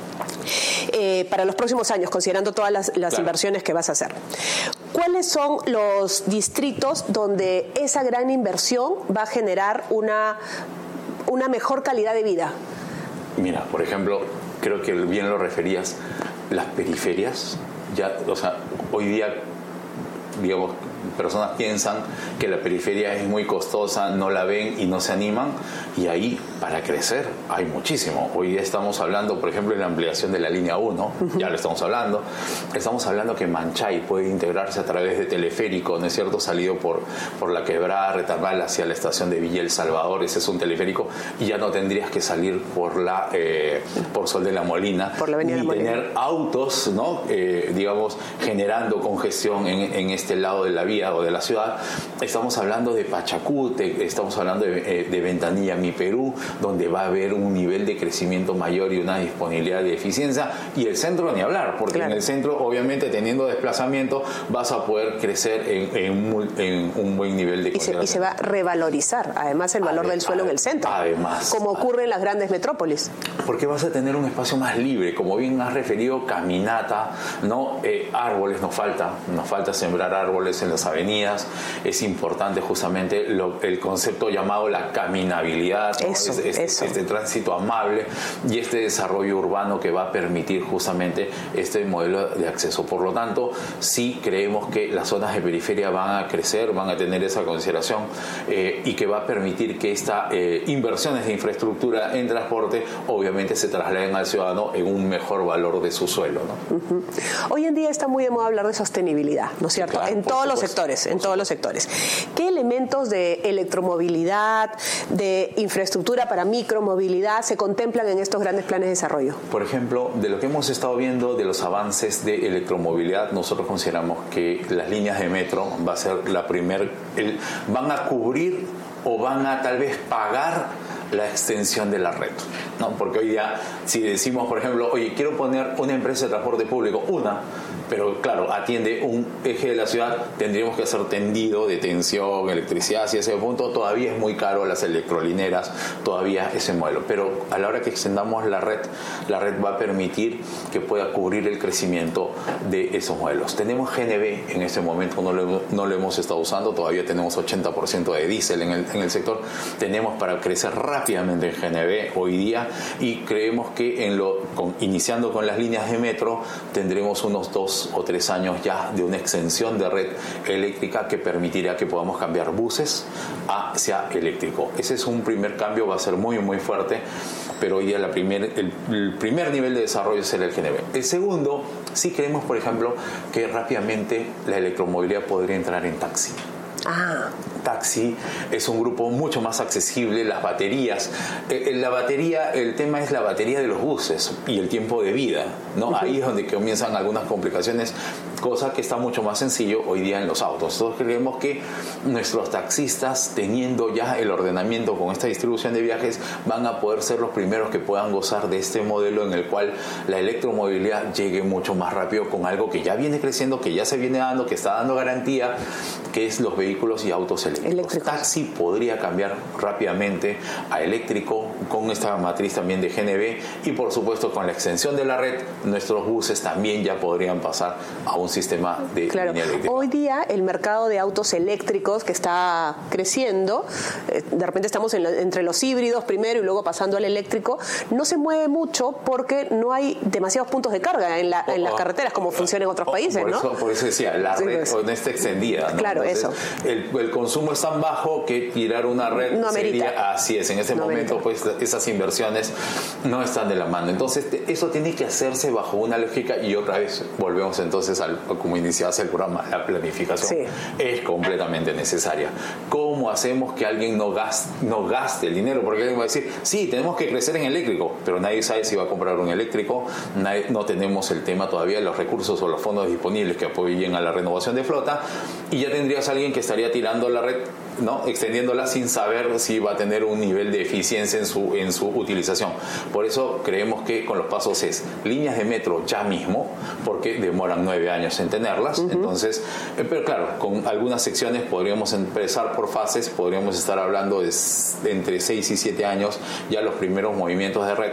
eh, para los próximos años, considerando todas las, las claro. inversiones que vas a hacer, ¿cuáles son los distritos donde esa gran inversión va a generar una, una mejor calidad de vida? Mira, por ejemplo, creo que bien lo referías, las periferias, ya, o sea, hoy día, digamos, personas piensan que la periferia es muy costosa, no la ven y no se animan, y ahí para crecer hay muchísimo. Hoy día estamos hablando, por ejemplo, de la ampliación de la línea uno, uh-huh. ya lo estamos hablando. Estamos hablando que Manchay puede integrarse a través de teleférico, ¿no es cierto?, salido por, por la quebrada Retamal hacia la estación de Villa El Salvador. Ese es un teleférico, y ya no tendrías que salir por la eh, por Sol de la Molina, por la Avenida ni de la Molina. Tener autos, ¿no?, eh, digamos, generando congestión en, en este lado de la vía o de la ciudad. Estamos hablando de Pachacute, estamos hablando de, de Ventanilla, Mi Perú, donde va a haber un nivel de crecimiento mayor y una disponibilidad de eficiencia, y el centro ni hablar, porque claro. en el centro, obviamente, teniendo desplazamiento, vas a poder crecer en, en, un, en un buen nivel de y se, y se va a revalorizar, además, el valor además, del suelo en el centro, además, como ocurre en las grandes metrópolis. Porque vas a tener un espacio más libre, como bien has referido, caminata, ¿no? Eh, árboles nos falta, nos falta sembrar árboles en las avenidas. Es importante justamente lo, el concepto llamado la caminabilidad, ¿no? Eso, es, es, eso. este tránsito amable y este desarrollo urbano que va a permitir justamente este modelo de acceso. Por lo tanto, sí creemos que las zonas de periferia van a crecer, van a tener esa consideración, eh, y que va a permitir que estas eh, inversiones de infraestructura en transporte obviamente se trasladen al ciudadano en un mejor valor de su suelo, ¿no? Uh-huh. Hoy en día está muy de moda hablar de sostenibilidad, ¿no es cierto? Claro, en todos supuesto. los sectores, en todos los sectores. ¿Qué elementos de electromovilidad, de infraestructura para micromovilidad se contemplan en estos grandes planes de desarrollo? Por ejemplo, de lo que hemos estado viendo de los avances de electromovilidad, nosotros consideramos que las líneas de metro va a ser la primer, el, van a cubrir o van a tal vez pagar la extensión de la red, ¿no? Porque hoy día, si decimos, por ejemplo, oye, quiero poner una empresa de transporte público, una, pero claro, atiende un eje de la ciudad, tendríamos que hacer tendido de tensión, electricidad, hacia ese punto todavía es muy caro, las electrolineras, todavía ese modelo. Pero a la hora que extendamos la red, la red va a permitir que pueda cubrir el crecimiento de esos modelos. Tenemos G N V, en este momento no lo, no lo hemos estado usando, todavía tenemos ochenta por ciento de diésel en el, en el sector, tenemos para crecer rápidamente en G N V hoy día, y creemos que en lo, con, iniciando con las líneas de metro, tendremos unos dos o tres años ya de una extensión de red eléctrica que permitirá que podamos cambiar buses hacia eléctrico. Ese es un primer cambio, va a ser muy muy fuerte, pero hoy día la primer, el, el primer nivel de desarrollo será el G N V. El segundo, sí creemos, por ejemplo, que rápidamente la electromovilidad podría entrar en taxi. Ah. Taxi es un grupo mucho más accesible, las baterías, eh, la batería, el tema es la batería de los buses y el tiempo de vida, ¿no? Uh-huh. Ahí es donde comienzan algunas complicaciones, cosa que está mucho más sencillo hoy día en los autos. Entonces creemos que nuestros taxistas, teniendo ya el ordenamiento con esta distribución de viajes, van a poder ser los primeros que puedan gozar de este modelo en el cual la electromovilidad llegue mucho más rápido con algo que ya viene creciendo, que ya se viene dando, que está dando garantía, que es los vehículos y autos eléctricos. eléctricos. Eléctricos. Taxi podría cambiar rápidamente a eléctrico con esta matriz también de G N B y por supuesto con la extensión de la red, nuestros buses también ya podrían pasar a un sistema de claro. línea eléctrica. Hoy día el mercado de autos eléctricos que está creciendo, eh, de repente estamos en lo, entre los híbridos primero y luego pasando al eléctrico, no se mueve mucho porque no hay demasiados puntos de carga en, la, en las carreteras como funciona en otros países, por ¿no? Eso, por eso decía, la sí, red pues. no está extendida, ¿no? Claro, Entonces, eso. El, el consumo es tan bajo que tirar una red no sería, así es, en este no momento amerita. pues esas inversiones no están de la mano. Entonces eso tiene que hacerse bajo una lógica y otra vez volvemos entonces al, como iniciaste el programa, la planificación sí. es completamente necesaria. ¿Cómo hacemos que alguien no gaste, no gaste el dinero? Porque alguien va a decir, sí, tenemos que crecer en eléctrico, pero nadie sabe si va a comprar un eléctrico, nadie, no tenemos el tema todavía de los recursos o los fondos disponibles que apoyen a la renovación de flota y ya tendrías a alguien que estaría tirando la red, ¿no? Extendiéndola sin saber si va a tener un nivel de eficiencia en su, en su utilización. Por eso creemos que con los pasos es líneas de metro ya mismo, porque demoran nueve años en tenerlas. Uh-huh. Entonces, eh, pero claro, con algunas secciones podríamos empezar por fases, podríamos estar hablando de, de entre seis y siete años ya los primeros movimientos de red.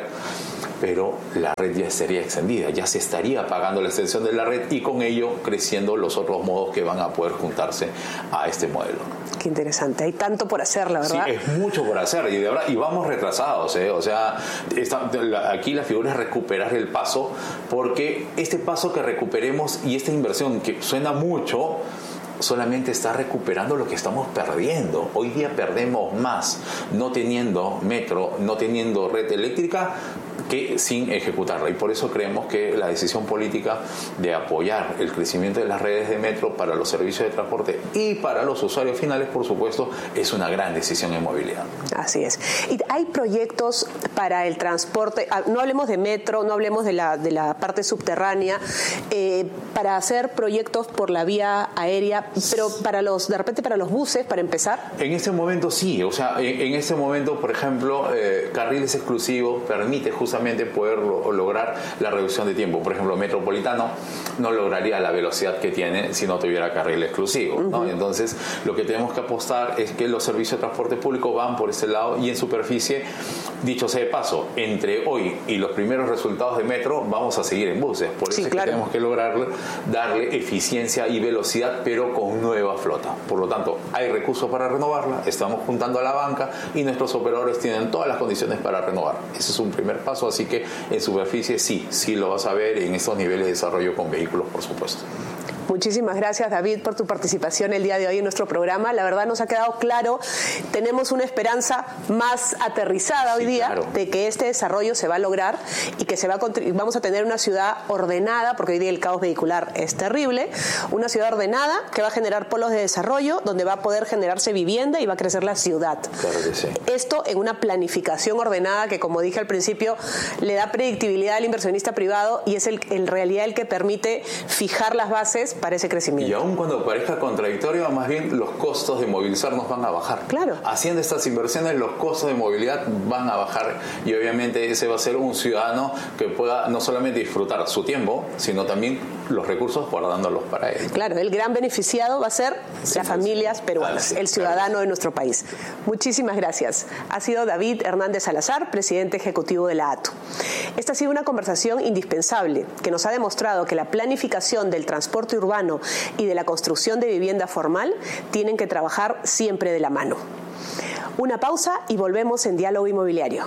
Pero la red ya sería extendida, ya se estaría pagando la extensión de la red y con ello creciendo los otros modos que van a poder juntarse a este modelo. Qué interesante, hay tanto por hacer, la verdad. Sí, es mucho por hacer y de verdad y vamos retrasados, ¿eh? O sea, está, la, aquí la figura es recuperar el paso, porque este paso que recuperemos y esta inversión que suena mucho, solamente está recuperando lo que estamos perdiendo. Hoy día perdemos más no teniendo metro, no teniendo red eléctrica, que sin ejecutarla. Y por eso creemos que la decisión política de apoyar el crecimiento de las redes de metro para los servicios de transporte y para los usuarios finales, por supuesto, es una gran decisión en movilidad. Así es. Y hay proyectos para el transporte, no hablemos de metro, no hablemos de la, de la parte subterránea, eh, para hacer proyectos por la vía aérea, pero para los, de repente para los buses, para empezar. En este momento sí, o sea, en, en este momento, por ejemplo, eh, carriles exclusivos permite justamente poder lo, lograr la reducción de tiempo. Por ejemplo, Metropolitano no lograría la velocidad que tiene si no tuviera carril exclusivo, ¿no? Uh-huh. Entonces, lo que tenemos que apostar es que los servicios de transporte público van por ese lado y en superficie, dicho sea de paso, entre hoy y los primeros resultados de metro, vamos a seguir en buses. Por eso sí, es claro. que tenemos que lograr darle eficiencia y velocidad, pero con nueva flota. Por lo tanto, hay recursos para renovarla, estamos juntando a la banca y nuestros operadores tienen todas las condiciones para renovar. Ese es un primer paso, así que en superficie sí, sí lo vas a ver en estos niveles de desarrollo con vehículos, por supuesto. Muchísimas gracias, David, por tu participación el día de hoy en nuestro programa. La verdad nos ha quedado claro, tenemos una esperanza más aterrizada hoy sí, día claro. de que este desarrollo se va a lograr y que se va a vamos a tener una ciudad ordenada, porque hoy día el caos vehicular es terrible, una ciudad ordenada que va a generar polos de desarrollo donde va a poder generarse vivienda y va a crecer la ciudad. Claro que sí. Esto en una planificación ordenada que, como dije al principio, le da predictibilidad al inversionista privado y es el, en realidad el que permite fijar las bases para ese crecimiento. Y aun cuando parezca contradictorio, más bien los costos de movilizarnos van a bajar. Claro. Haciendo estas inversiones, los costos de movilidad van a bajar y obviamente ese va a ser un ciudadano que pueda no solamente disfrutar su tiempo, sino también los recursos guardándolos para él. Claro, el gran beneficiado va a ser sí, las familias peruanas, sí, el ciudadano claro. de nuestro país. Muchísimas gracias. Ha sido David Hernández Salazar, presidente ejecutivo de la A T U. Esta ha sido una conversación indispensable que nos ha demostrado que la planificación del transporte urbano y de la construcción de vivienda formal tienen que trabajar siempre de la mano. Una pausa y volvemos en Diálogo Inmobiliario.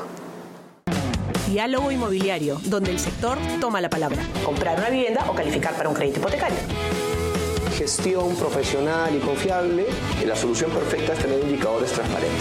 Diálogo Inmobiliario, donde el sector toma la palabra. Comprar una vivienda o calificar para un crédito hipotecario. Gestión profesional y confiable. La solución perfecta es tener indicadores transparentes.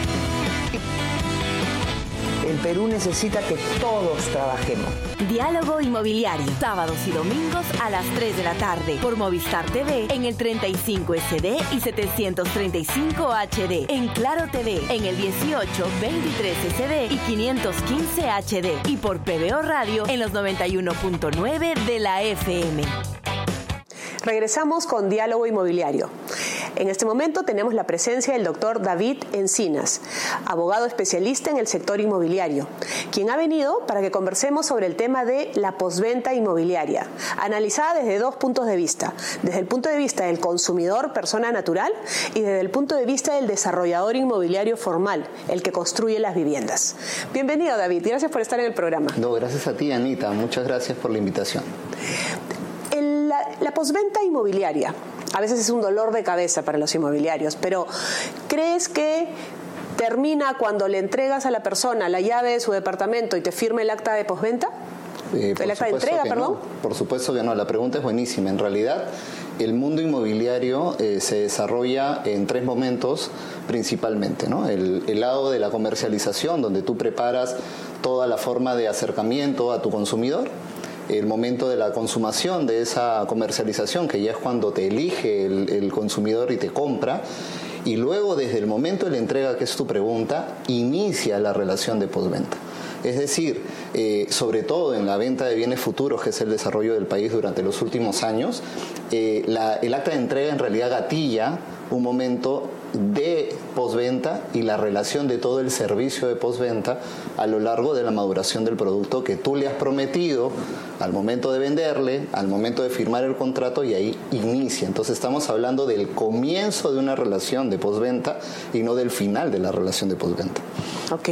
El Perú necesita que todos trabajemos. Diálogo Inmobiliario, sábados y domingos a las tres de la tarde por Movistar T V en el treinta y cinco S D y setecientos treinta y cinco H D, en Claro T V en el dieciocho, veintitrés S D y quinientos quince H D y por P B O Radio en los noventa y uno punto nueve de la F M. Regresamos con Diálogo Inmobiliario. En este momento tenemos la presencia del doctor David Encinas, abogado especialista en el sector inmobiliario, quien ha venido para que conversemos sobre el tema de la postventa inmobiliaria, analizada desde dos puntos de vista, desde el punto de vista del consumidor, persona natural, y desde el punto de vista del desarrollador inmobiliario formal, el que construye las viviendas. Bienvenido, David, gracias por estar en el programa. No, gracias a ti, Anita, muchas gracias por la invitación. El, la, la postventa inmobiliaria a veces es un dolor de cabeza para los inmobiliarios, pero ¿crees que termina cuando le entregas a la persona la llave de su departamento y te firma el acta de postventa? Eh, ¿El acta de entrega, perdón? No. Por supuesto que no, la pregunta es buenísima. En realidad, el mundo inmobiliario eh, se desarrolla en tres momentos principalmente, ¿no? El, el lado de la comercialización, donde tú preparas toda la forma de acercamiento a tu consumidor. El momento de la consumación de esa comercialización, que ya es cuando te elige el, el consumidor y te compra. Y luego, desde el momento de la entrega, que es tu pregunta, inicia la relación de postventa. Es decir, eh, sobre todo en la venta de bienes futuros, que es el desarrollo del país durante los últimos años, eh, la, el acta de entrega en realidad gatilla un momento de postventa y la relación de todo el servicio de postventa a lo largo de la maduración del producto que tú le has prometido al momento de venderle, al momento de firmar el contrato, y ahí inicia. Entonces estamos hablando del comienzo de una relación de postventa y no del final de la relación de postventa. Ok.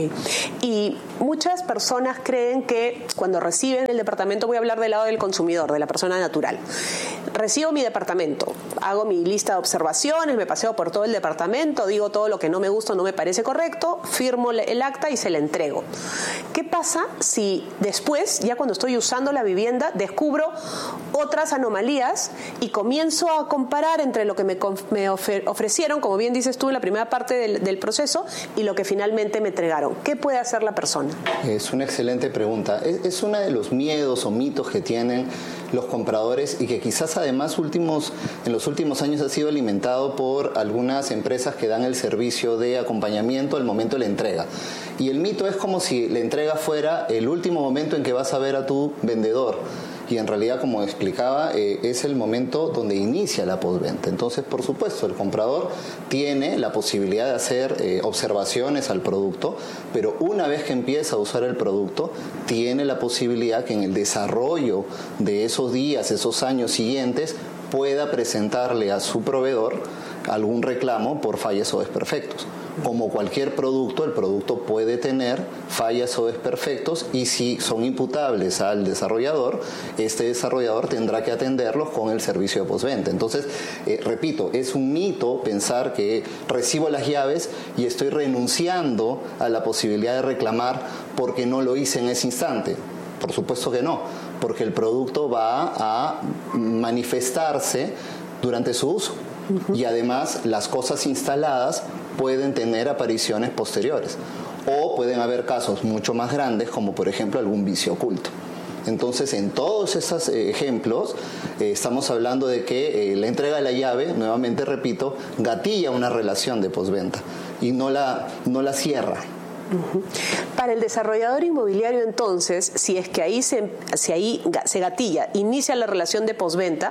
Y muchas personas creen que cuando reciben el departamento, voy a hablar del lado del consumidor, de la persona natural. Recibo mi departamento, hago mi lista de observaciones, me paseo por todo el departamento, digo todo lo que no me gusta o no me parece correcto, firmo el acta y se la entrego. ¿Qué pasa si después, ya cuando estoy usando la vivienda, descubro otras anomalías y comienzo a comparar entre lo que me, me ofrecieron, como bien dices tú en la primera parte del, del proceso, y lo que finalmente me entregaron? ¿Qué puede hacer la persona? Es una excelente pregunta. Es, es uno de los miedos o mitos que tienen los compradores y que quizás además últimos, en los últimos años ha sido alimentado por algunas empresas que dan el servicio de acompañamiento al momento de la entrega. Y el mito es como si la entrega fuera el último momento en que vas a ver a tu vendedor. Y en realidad, como explicaba, eh, es el momento donde inicia la postventa. Entonces, por supuesto, el comprador tiene la posibilidad de hacer eh, observaciones al producto, pero una vez que empieza a usar el producto, tiene la posibilidad que en el desarrollo de esos días, esos años siguientes, pueda presentarle a su proveedor algún reclamo por fallas o desperfectos. Como cualquier producto, el producto puede tener fallas o desperfectos, y si son imputables al desarrollador, este desarrollador tendrá que atenderlos con el servicio de postventa. Entonces, eh, repito, es un mito pensar que recibo las llaves y estoy renunciando a la posibilidad de reclamar porque no lo hice en ese instante. Por supuesto que no, porque el producto va a manifestarse durante su uso. Y además las cosas instaladas pueden tener apariciones posteriores, o pueden haber casos mucho más grandes, como por ejemplo algún vicio oculto. Entonces, en todos esos eh, ejemplos eh, estamos hablando de que eh, la entrega de la llave, nuevamente repito, gatilla una relación de postventa y no la, no la cierra. Uh-huh. Para el desarrollador inmobiliario, entonces, si es que ahí se, si ahí se gatilla, inicia la relación de postventa,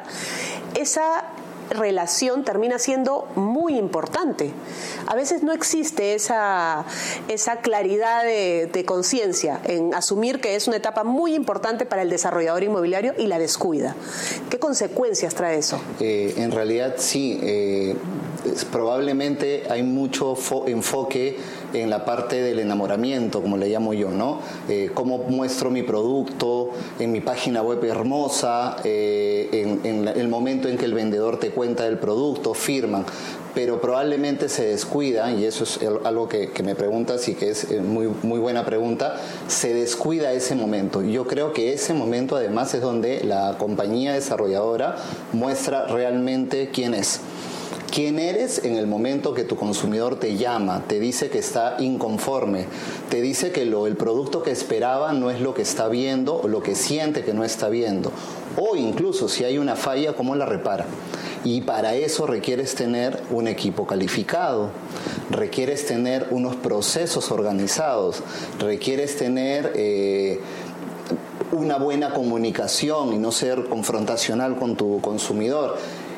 esa relación termina siendo muy importante. A veces no existe esa, esa claridad de, de conciencia en asumir que es una etapa muy importante para el desarrollador inmobiliario y la descuida. ¿Qué consecuencias trae eso? Eh, en realidad sí, eh, probablemente hay mucho enfoque en la parte del enamoramiento, como le llamo yo, ¿no? Eh, cómo muestro mi producto en mi página web hermosa, eh, en, en el momento en que el vendedor te cuenta del producto, firman, pero probablemente se descuida, y eso es algo que, que me preguntas y que es muy, muy buena pregunta, se descuida ese momento. Yo creo que ese momento además es donde la compañía desarrolladora muestra realmente quién es. ¿Quién eres en el momento que tu consumidor te llama, te dice que está inconforme, te dice que lo, el producto que esperaba no es lo que está viendo o lo que siente que no está viendo? O incluso si hay una falla, ¿cómo la repara? Y para eso requieres tener un equipo calificado, requieres tener unos procesos organizados, requieres tener eh, una buena comunicación y no ser confrontacional con tu consumidor.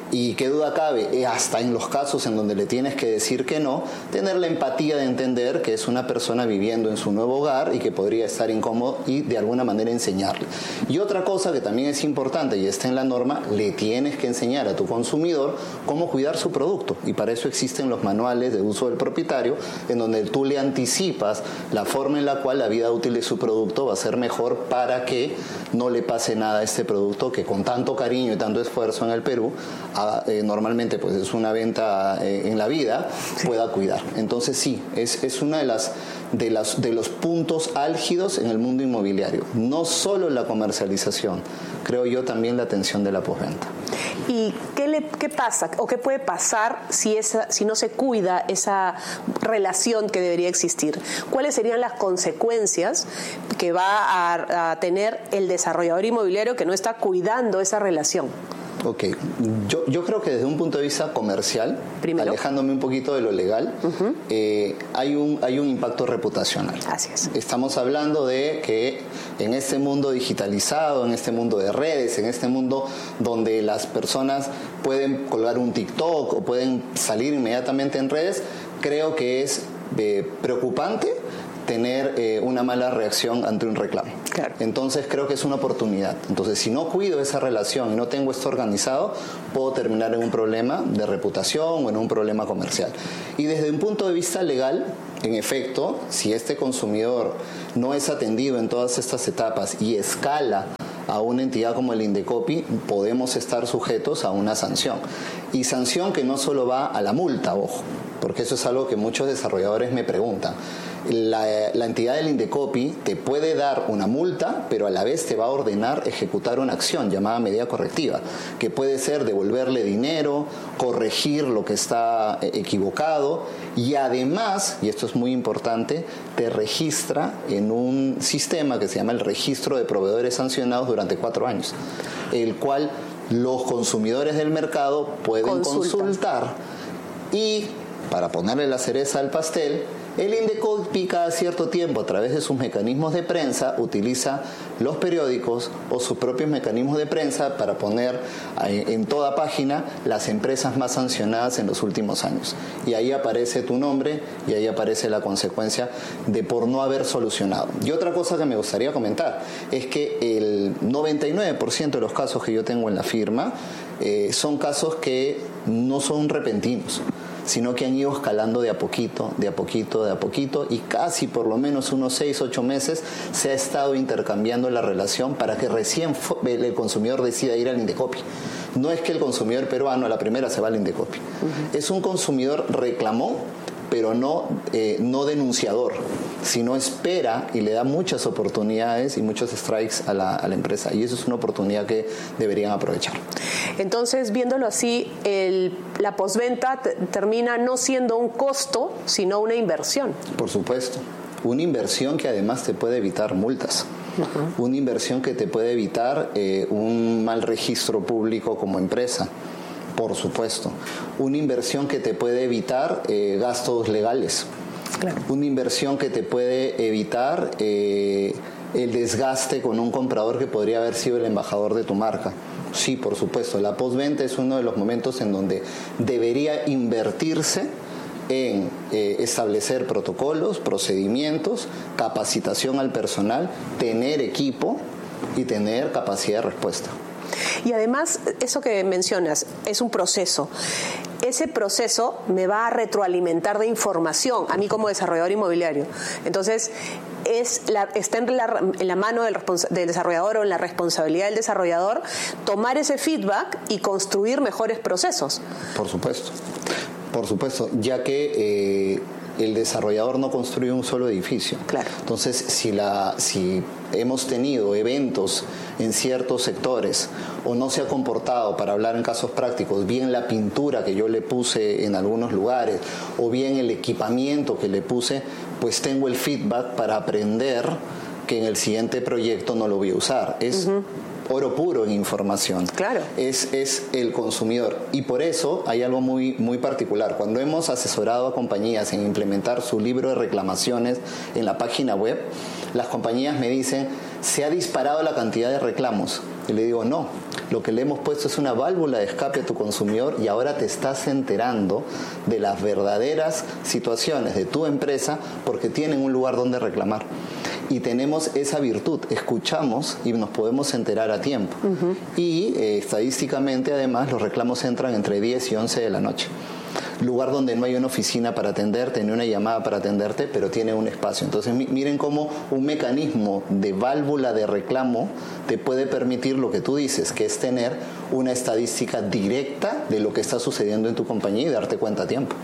Y qué duda cabe, hasta en los casos en donde le tienes que decir que no, tener la empatía de entender que es una persona viviendo en su nuevo hogar y que podría estar incómodo y de alguna manera enseñarle. Y otra cosa que también es importante y está en la norma, le tienes que enseñar a tu consumidor cómo cuidar su producto. Y para eso existen los manuales de uso del propietario, en donde tú le anticipas la forma en la cual la vida útil de su producto va a ser mejor para que no le pase nada a este producto que con tanto cariño y tanto esfuerzo en el Perú, a, eh, normalmente pues es una venta eh, en la vida, sí, pueda cuidar. Entonces sí, es, es una de las, de las de los puntos álgidos en el mundo inmobiliario. No solo la comercialización, creo yo también la atención de la postventa. ¿Y qué, le, qué pasa o qué puede pasar si, esa, si no se cuida esa relación que debería existir? ¿Cuáles serían las consecuencias que va a, a tener el desarrollador inmobiliario que no está cuidando esa relación? Ok, yo, yo creo que desde un punto de vista comercial, primero, alejándome un poquito de lo legal, uh-huh, eh, hay, un, hay un impacto reputacional. Así es. Estamos hablando de que en este mundo digitalizado, en este mundo de redes, en este mundo donde las personas pueden colgar un TikTok o pueden salir inmediatamente en redes, creo que es eh, preocupante tener eh, una mala reacción ante un reclamo. Claro. Entonces creo que es una oportunidad. Entonces si no cuido esa relación y no tengo esto organizado, puedo terminar en un problema de reputación o en un problema comercial. Y desde un punto de vista legal, en efecto, si este consumidor no es atendido en todas estas etapas y escala a una entidad como el Indecopi, podemos estar sujetos a una sanción. Y sanción que no solo va a la multa, ojo, porque eso es algo que muchos desarrolladores me preguntan. La, la entidad del Indecopi te puede dar una multa, pero a la vez te va a ordenar ejecutar una acción llamada medida correctiva, que puede ser devolverle dinero, corregir lo que está equivocado y además, y esto es muy importante, te registra en un sistema que se llama el Registro de Proveedores Sancionados durante cuatro años, el cual los consumidores del mercado pueden Consulta. consultar y, para ponerle la cereza al pastel, el Indecopi cada cierto tiempo, a través de sus mecanismos de prensa, utiliza los periódicos o sus propios mecanismos de prensa para poner en toda página las empresas más sancionadas en los últimos años. Y ahí aparece tu nombre y ahí aparece la consecuencia de por no haber solucionado. Y otra cosa que me gustaría comentar es que el noventa y nueve por ciento de los casos que yo tengo en la firma eh, son casos que no son repentinos, sino que han ido escalando de a poquito, de a poquito, de a poquito, y casi por lo menos unos seis, ocho meses se ha estado intercambiando la relación para que recién el consumidor decida ir al Indecopi. No es que el consumidor peruano a la primera se va al Indecopi. Uh-huh. Es un consumidor reclamó, pero no, eh, no denunciador, sino espera y le da muchas oportunidades y muchos strikes a la, a la empresa. Y eso es una oportunidad que deberían aprovechar. Entonces, viéndolo así, el, la postventa t- termina no siendo un costo, sino una inversión. Por supuesto. Una inversión que además te puede evitar multas. Uh-huh. Una inversión que te puede evitar eh, un mal registro público como empresa. Por supuesto. Una inversión que te puede evitar eh, gastos legales. Claro. Una inversión que te puede evitar eh, el desgaste con un comprador que podría haber sido el embajador de tu marca. Sí, por supuesto. La postventa es uno de los momentos en donde debería invertirse en eh, establecer protocolos, procedimientos, capacitación al personal, tener equipo y tener capacidad de respuesta. Y además, eso que mencionas, es un proceso. Ese proceso me va a retroalimentar de información a mí como desarrollador inmobiliario. Entonces, es la, está en la, en la mano del, del desarrollador o en la responsabilidad del desarrollador tomar ese feedback y construir mejores procesos. Por supuesto, por supuesto, ya que eh, el desarrollador no construye un solo edificio. Claro. Entonces, si, la, si hemos tenido eventos en ciertos sectores o no se ha comportado, para hablar en casos prácticos, bien la pintura que yo le puse en algunos lugares o bien el equipamiento que le puse, pues tengo el feedback para aprender que en el siguiente proyecto no lo voy a usar. Es uh-huh. oro puro en información. Claro. Es, es el consumidor. Y por eso hay algo muy, muy particular. Cuando hemos asesorado a compañías en implementar su libro de reclamaciones en la página web, las compañías me dicen, se ha disparado la cantidad de reclamos. Y le digo, no, lo que le hemos puesto es una válvula de escape a tu consumidor y ahora te estás enterando de las verdaderas situaciones de tu empresa porque tienen un lugar donde reclamar. Y tenemos esa virtud, escuchamos y nos podemos enterar a tiempo. Uh-huh. Y eh, estadísticamente, además, los reclamos entran entre diez y once de la noche. Lugar donde no hay una oficina para atenderte, ni una llamada para atenderte, pero tiene un espacio. Entonces, miren cómo un mecanismo de válvula de reclamo te puede permitir lo que tú dices, que es tener una estadística directa de lo que está sucediendo en tu compañía y darte cuenta a tiempo.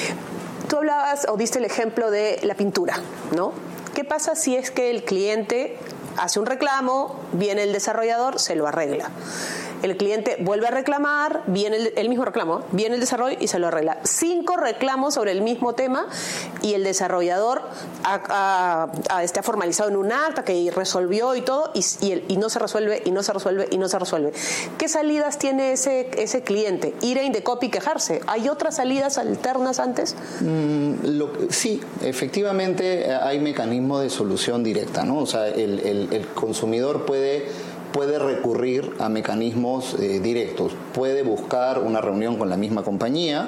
Tú hablabas o diste el ejemplo de la pintura, ¿no? ¿Qué pasa si es que el cliente hace un reclamo, viene el desarrollador, se lo arregla? El cliente vuelve a reclamar, viene el, el mismo reclamo, viene el desarrollo y se lo arregla. Cinco reclamos sobre el mismo tema y el desarrollador ha, ha, ha, este, ha formalizado en un acta que resolvió y todo y, y, el, y no se resuelve, y no se resuelve, y no se resuelve. ¿Qué salidas tiene ese, ese cliente? Ir a Indecopi y quejarse. ¿Hay otras salidas alternas antes? Mm, lo, sí, efectivamente hay mecanismos de solución directa, ¿no? O sea, el, el, el consumidor puede... puede recurrir a mecanismos eh, directos, puede buscar una reunión con la misma compañía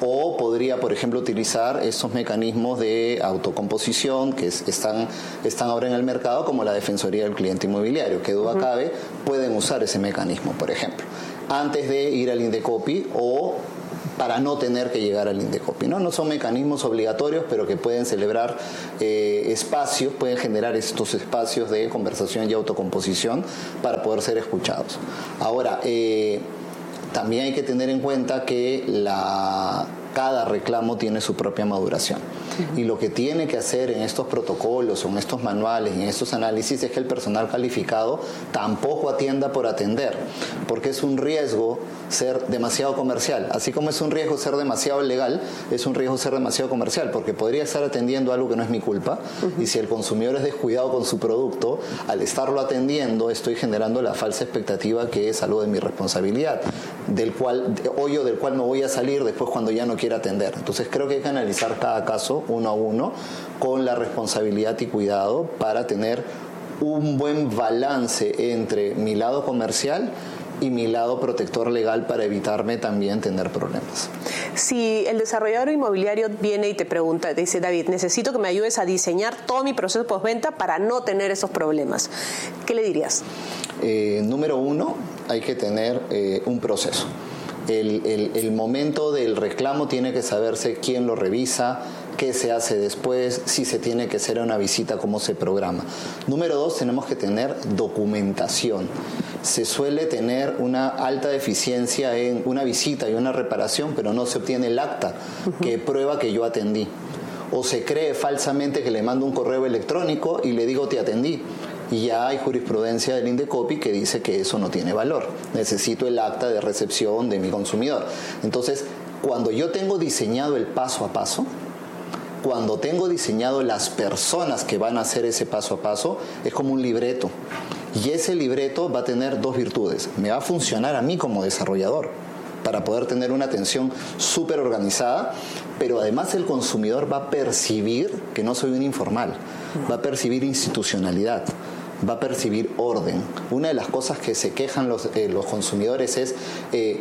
o podría, por ejemplo, utilizar estos mecanismos de autocomposición que es, están, están ahora en el mercado, como la Defensoría del Cliente Inmobiliario, que duda uh-huh. cabe, pueden usar ese mecanismo, por ejemplo, antes de ir al Indecopi o para no tener que llegar al Indecopi, ¿no? No son mecanismos obligatorios, pero que pueden celebrar eh, espacios, pueden generar estos espacios de conversación y autocomposición para poder ser escuchados. Ahora, eh, también hay que tener en cuenta que la, cada reclamo tiene su propia maduración. Uh-huh. Y lo que tiene que hacer en estos protocolos, o en estos manuales, en estos análisis, es que el personal calificado tampoco atienda por atender, porque es un riesgo ser demasiado comercial. Así como es un riesgo ser demasiado legal, es un riesgo ser demasiado comercial, porque podría estar atendiendo algo que no es mi culpa, uh-huh. y si el consumidor es descuidado con su producto, al estarlo atendiendo, estoy generando la falsa expectativa que es algo de mi responsabilidad, del cual, hoyo del cual me voy a salir después cuando ya no quiera atender. Entonces creo que hay que analizar cada caso uno a uno con la responsabilidad y cuidado para tener un buen balance entre mi lado comercial y mi lado protector legal para evitarme también tener problemas. Si el desarrollador inmobiliario viene y te pregunta, te dice, David, necesito que me ayudes a diseñar todo mi proceso postventa para no tener esos problemas, ¿qué le dirías? Eh, número uno, hay que tener eh, un proceso. El, el, el momento del reclamo tiene que saberse quién lo revisa, qué se hace después, si se tiene que hacer una visita, cómo se programa. Número dos, tenemos que tener documentación. Se suele tener una alta deficiencia en una visita y una reparación, pero no se obtiene el acta que prueba que yo atendí. O se cree falsamente que le mando un correo electrónico y le digo te atendí. Y ya hay jurisprudencia del Indecopi que dice que eso no tiene valor. Necesito el acta de recepción de mi consumidor. Entonces, cuando yo tengo diseñado el paso a paso, cuando tengo diseñado las personas que van a hacer ese paso a paso, es como un libreto. Y ese libreto va a tener dos virtudes. Me va a funcionar a mí como desarrollador para poder tener una atención súper organizada, pero además el consumidor va a percibir que no soy un informal, va a percibir institucionalidad, va a percibir orden. Una de las cosas que se quejan los, eh, los consumidores es... Eh,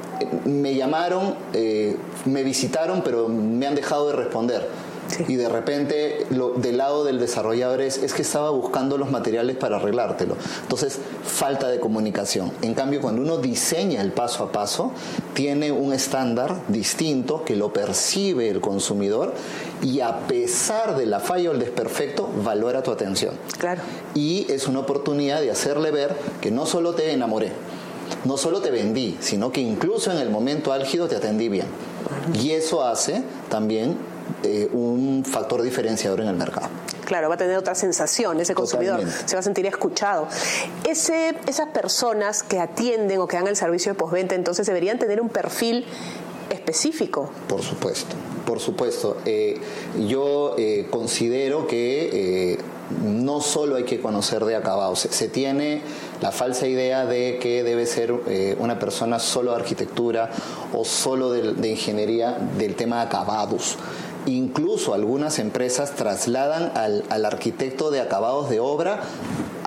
me llamaron, eh, me visitaron, pero me han dejado de responder. Sí. Y de repente, lo, del lado del desarrollador es, es que estaba buscando los materiales para arreglártelo. Entonces, falta de comunicación. En cambio, cuando uno diseña el paso a paso, tiene un estándar distinto que lo percibe el consumidor y a pesar de la falla o el desperfecto, valora tu atención. Claro. Y es una oportunidad de hacerle ver que no solo te enamoré, no solo te vendí, sino que incluso en el momento álgido te atendí bien. Y eso hace también eh, un factor diferenciador en el mercado. Claro, va a tener otra sensación ese consumidor. Totalmente. Se va a sentir escuchado. Ese, esas personas que atienden o que dan el servicio de postventa, entonces deberían tener un perfil específico. Por supuesto, por supuesto. Eh, yo eh, considero que... Eh, no solo hay que conocer de acabados, se, se tiene la falsa idea de que debe ser eh, una persona solo de arquitectura o solo de, de ingeniería del tema de acabados. Incluso algunas empresas trasladan al, al arquitecto de acabados de obra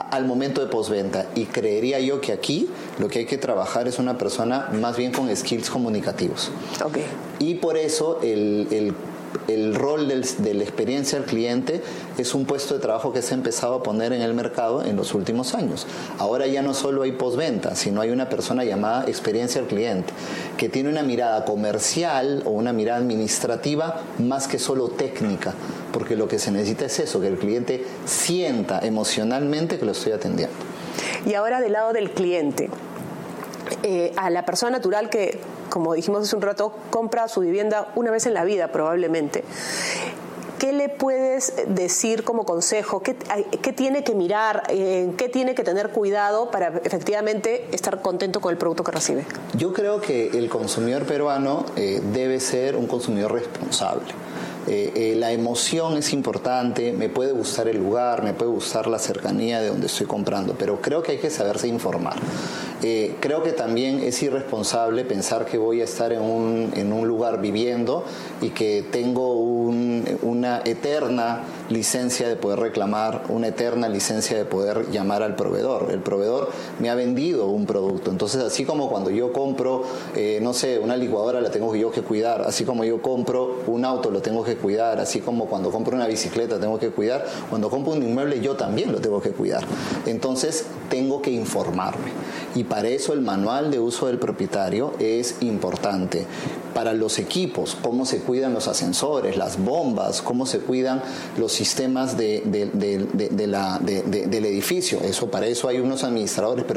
al momento de postventa. Y creería yo que aquí lo que hay que trabajar es una persona más bien con skills comunicativos. Okay. Y por eso el, el El rol del, de la experiencia al cliente es un puesto de trabajo que se ha empezado a poner en el mercado en los últimos años. Ahora ya no solo hay postventa, sino hay una persona llamada experiencia al cliente, que tiene una mirada comercial o una mirada administrativa más que solo técnica, porque lo que se necesita es eso, que el cliente sienta emocionalmente que lo estoy atendiendo. Y ahora del lado del cliente, eh, a la persona natural que, como dijimos hace un rato, compra su vivienda una vez en la vida probablemente. ¿Qué le puedes decir como consejo? ¿Qué, qué tiene que mirar? Eh, ¿Qué tiene que tener cuidado para efectivamente estar contento con el producto que recibe? Yo creo que el consumidor peruano eh, debe ser un consumidor responsable. Eh, eh, la emoción es importante, me puede gustar el lugar, me puede gustar la cercanía de donde estoy comprando, pero creo que hay que saberse informar. Eh, creo que también es irresponsable pensar que voy a estar en un, en un lugar viviendo y que tengo un, una eterna licencia de poder reclamar, una eterna licencia de poder llamar al proveedor. El proveedor me ha vendido un producto, entonces así como cuando yo compro, eh, no sé, una licuadora la tengo yo que cuidar, así como yo compro un auto lo tengo que cuidar, así como cuando compro una bicicleta tengo que cuidar, cuando compro un inmueble yo también lo tengo que cuidar. Entonces tengo que informarme y para eso el manual de uso del propietario es importante. Para los equipos, cómo se cuidan los ascensores, las bombas, cómo se cuidan los sistemas de, de, de, de, de la, de, de, del edificio. Eso, para eso hay unos administradores, pero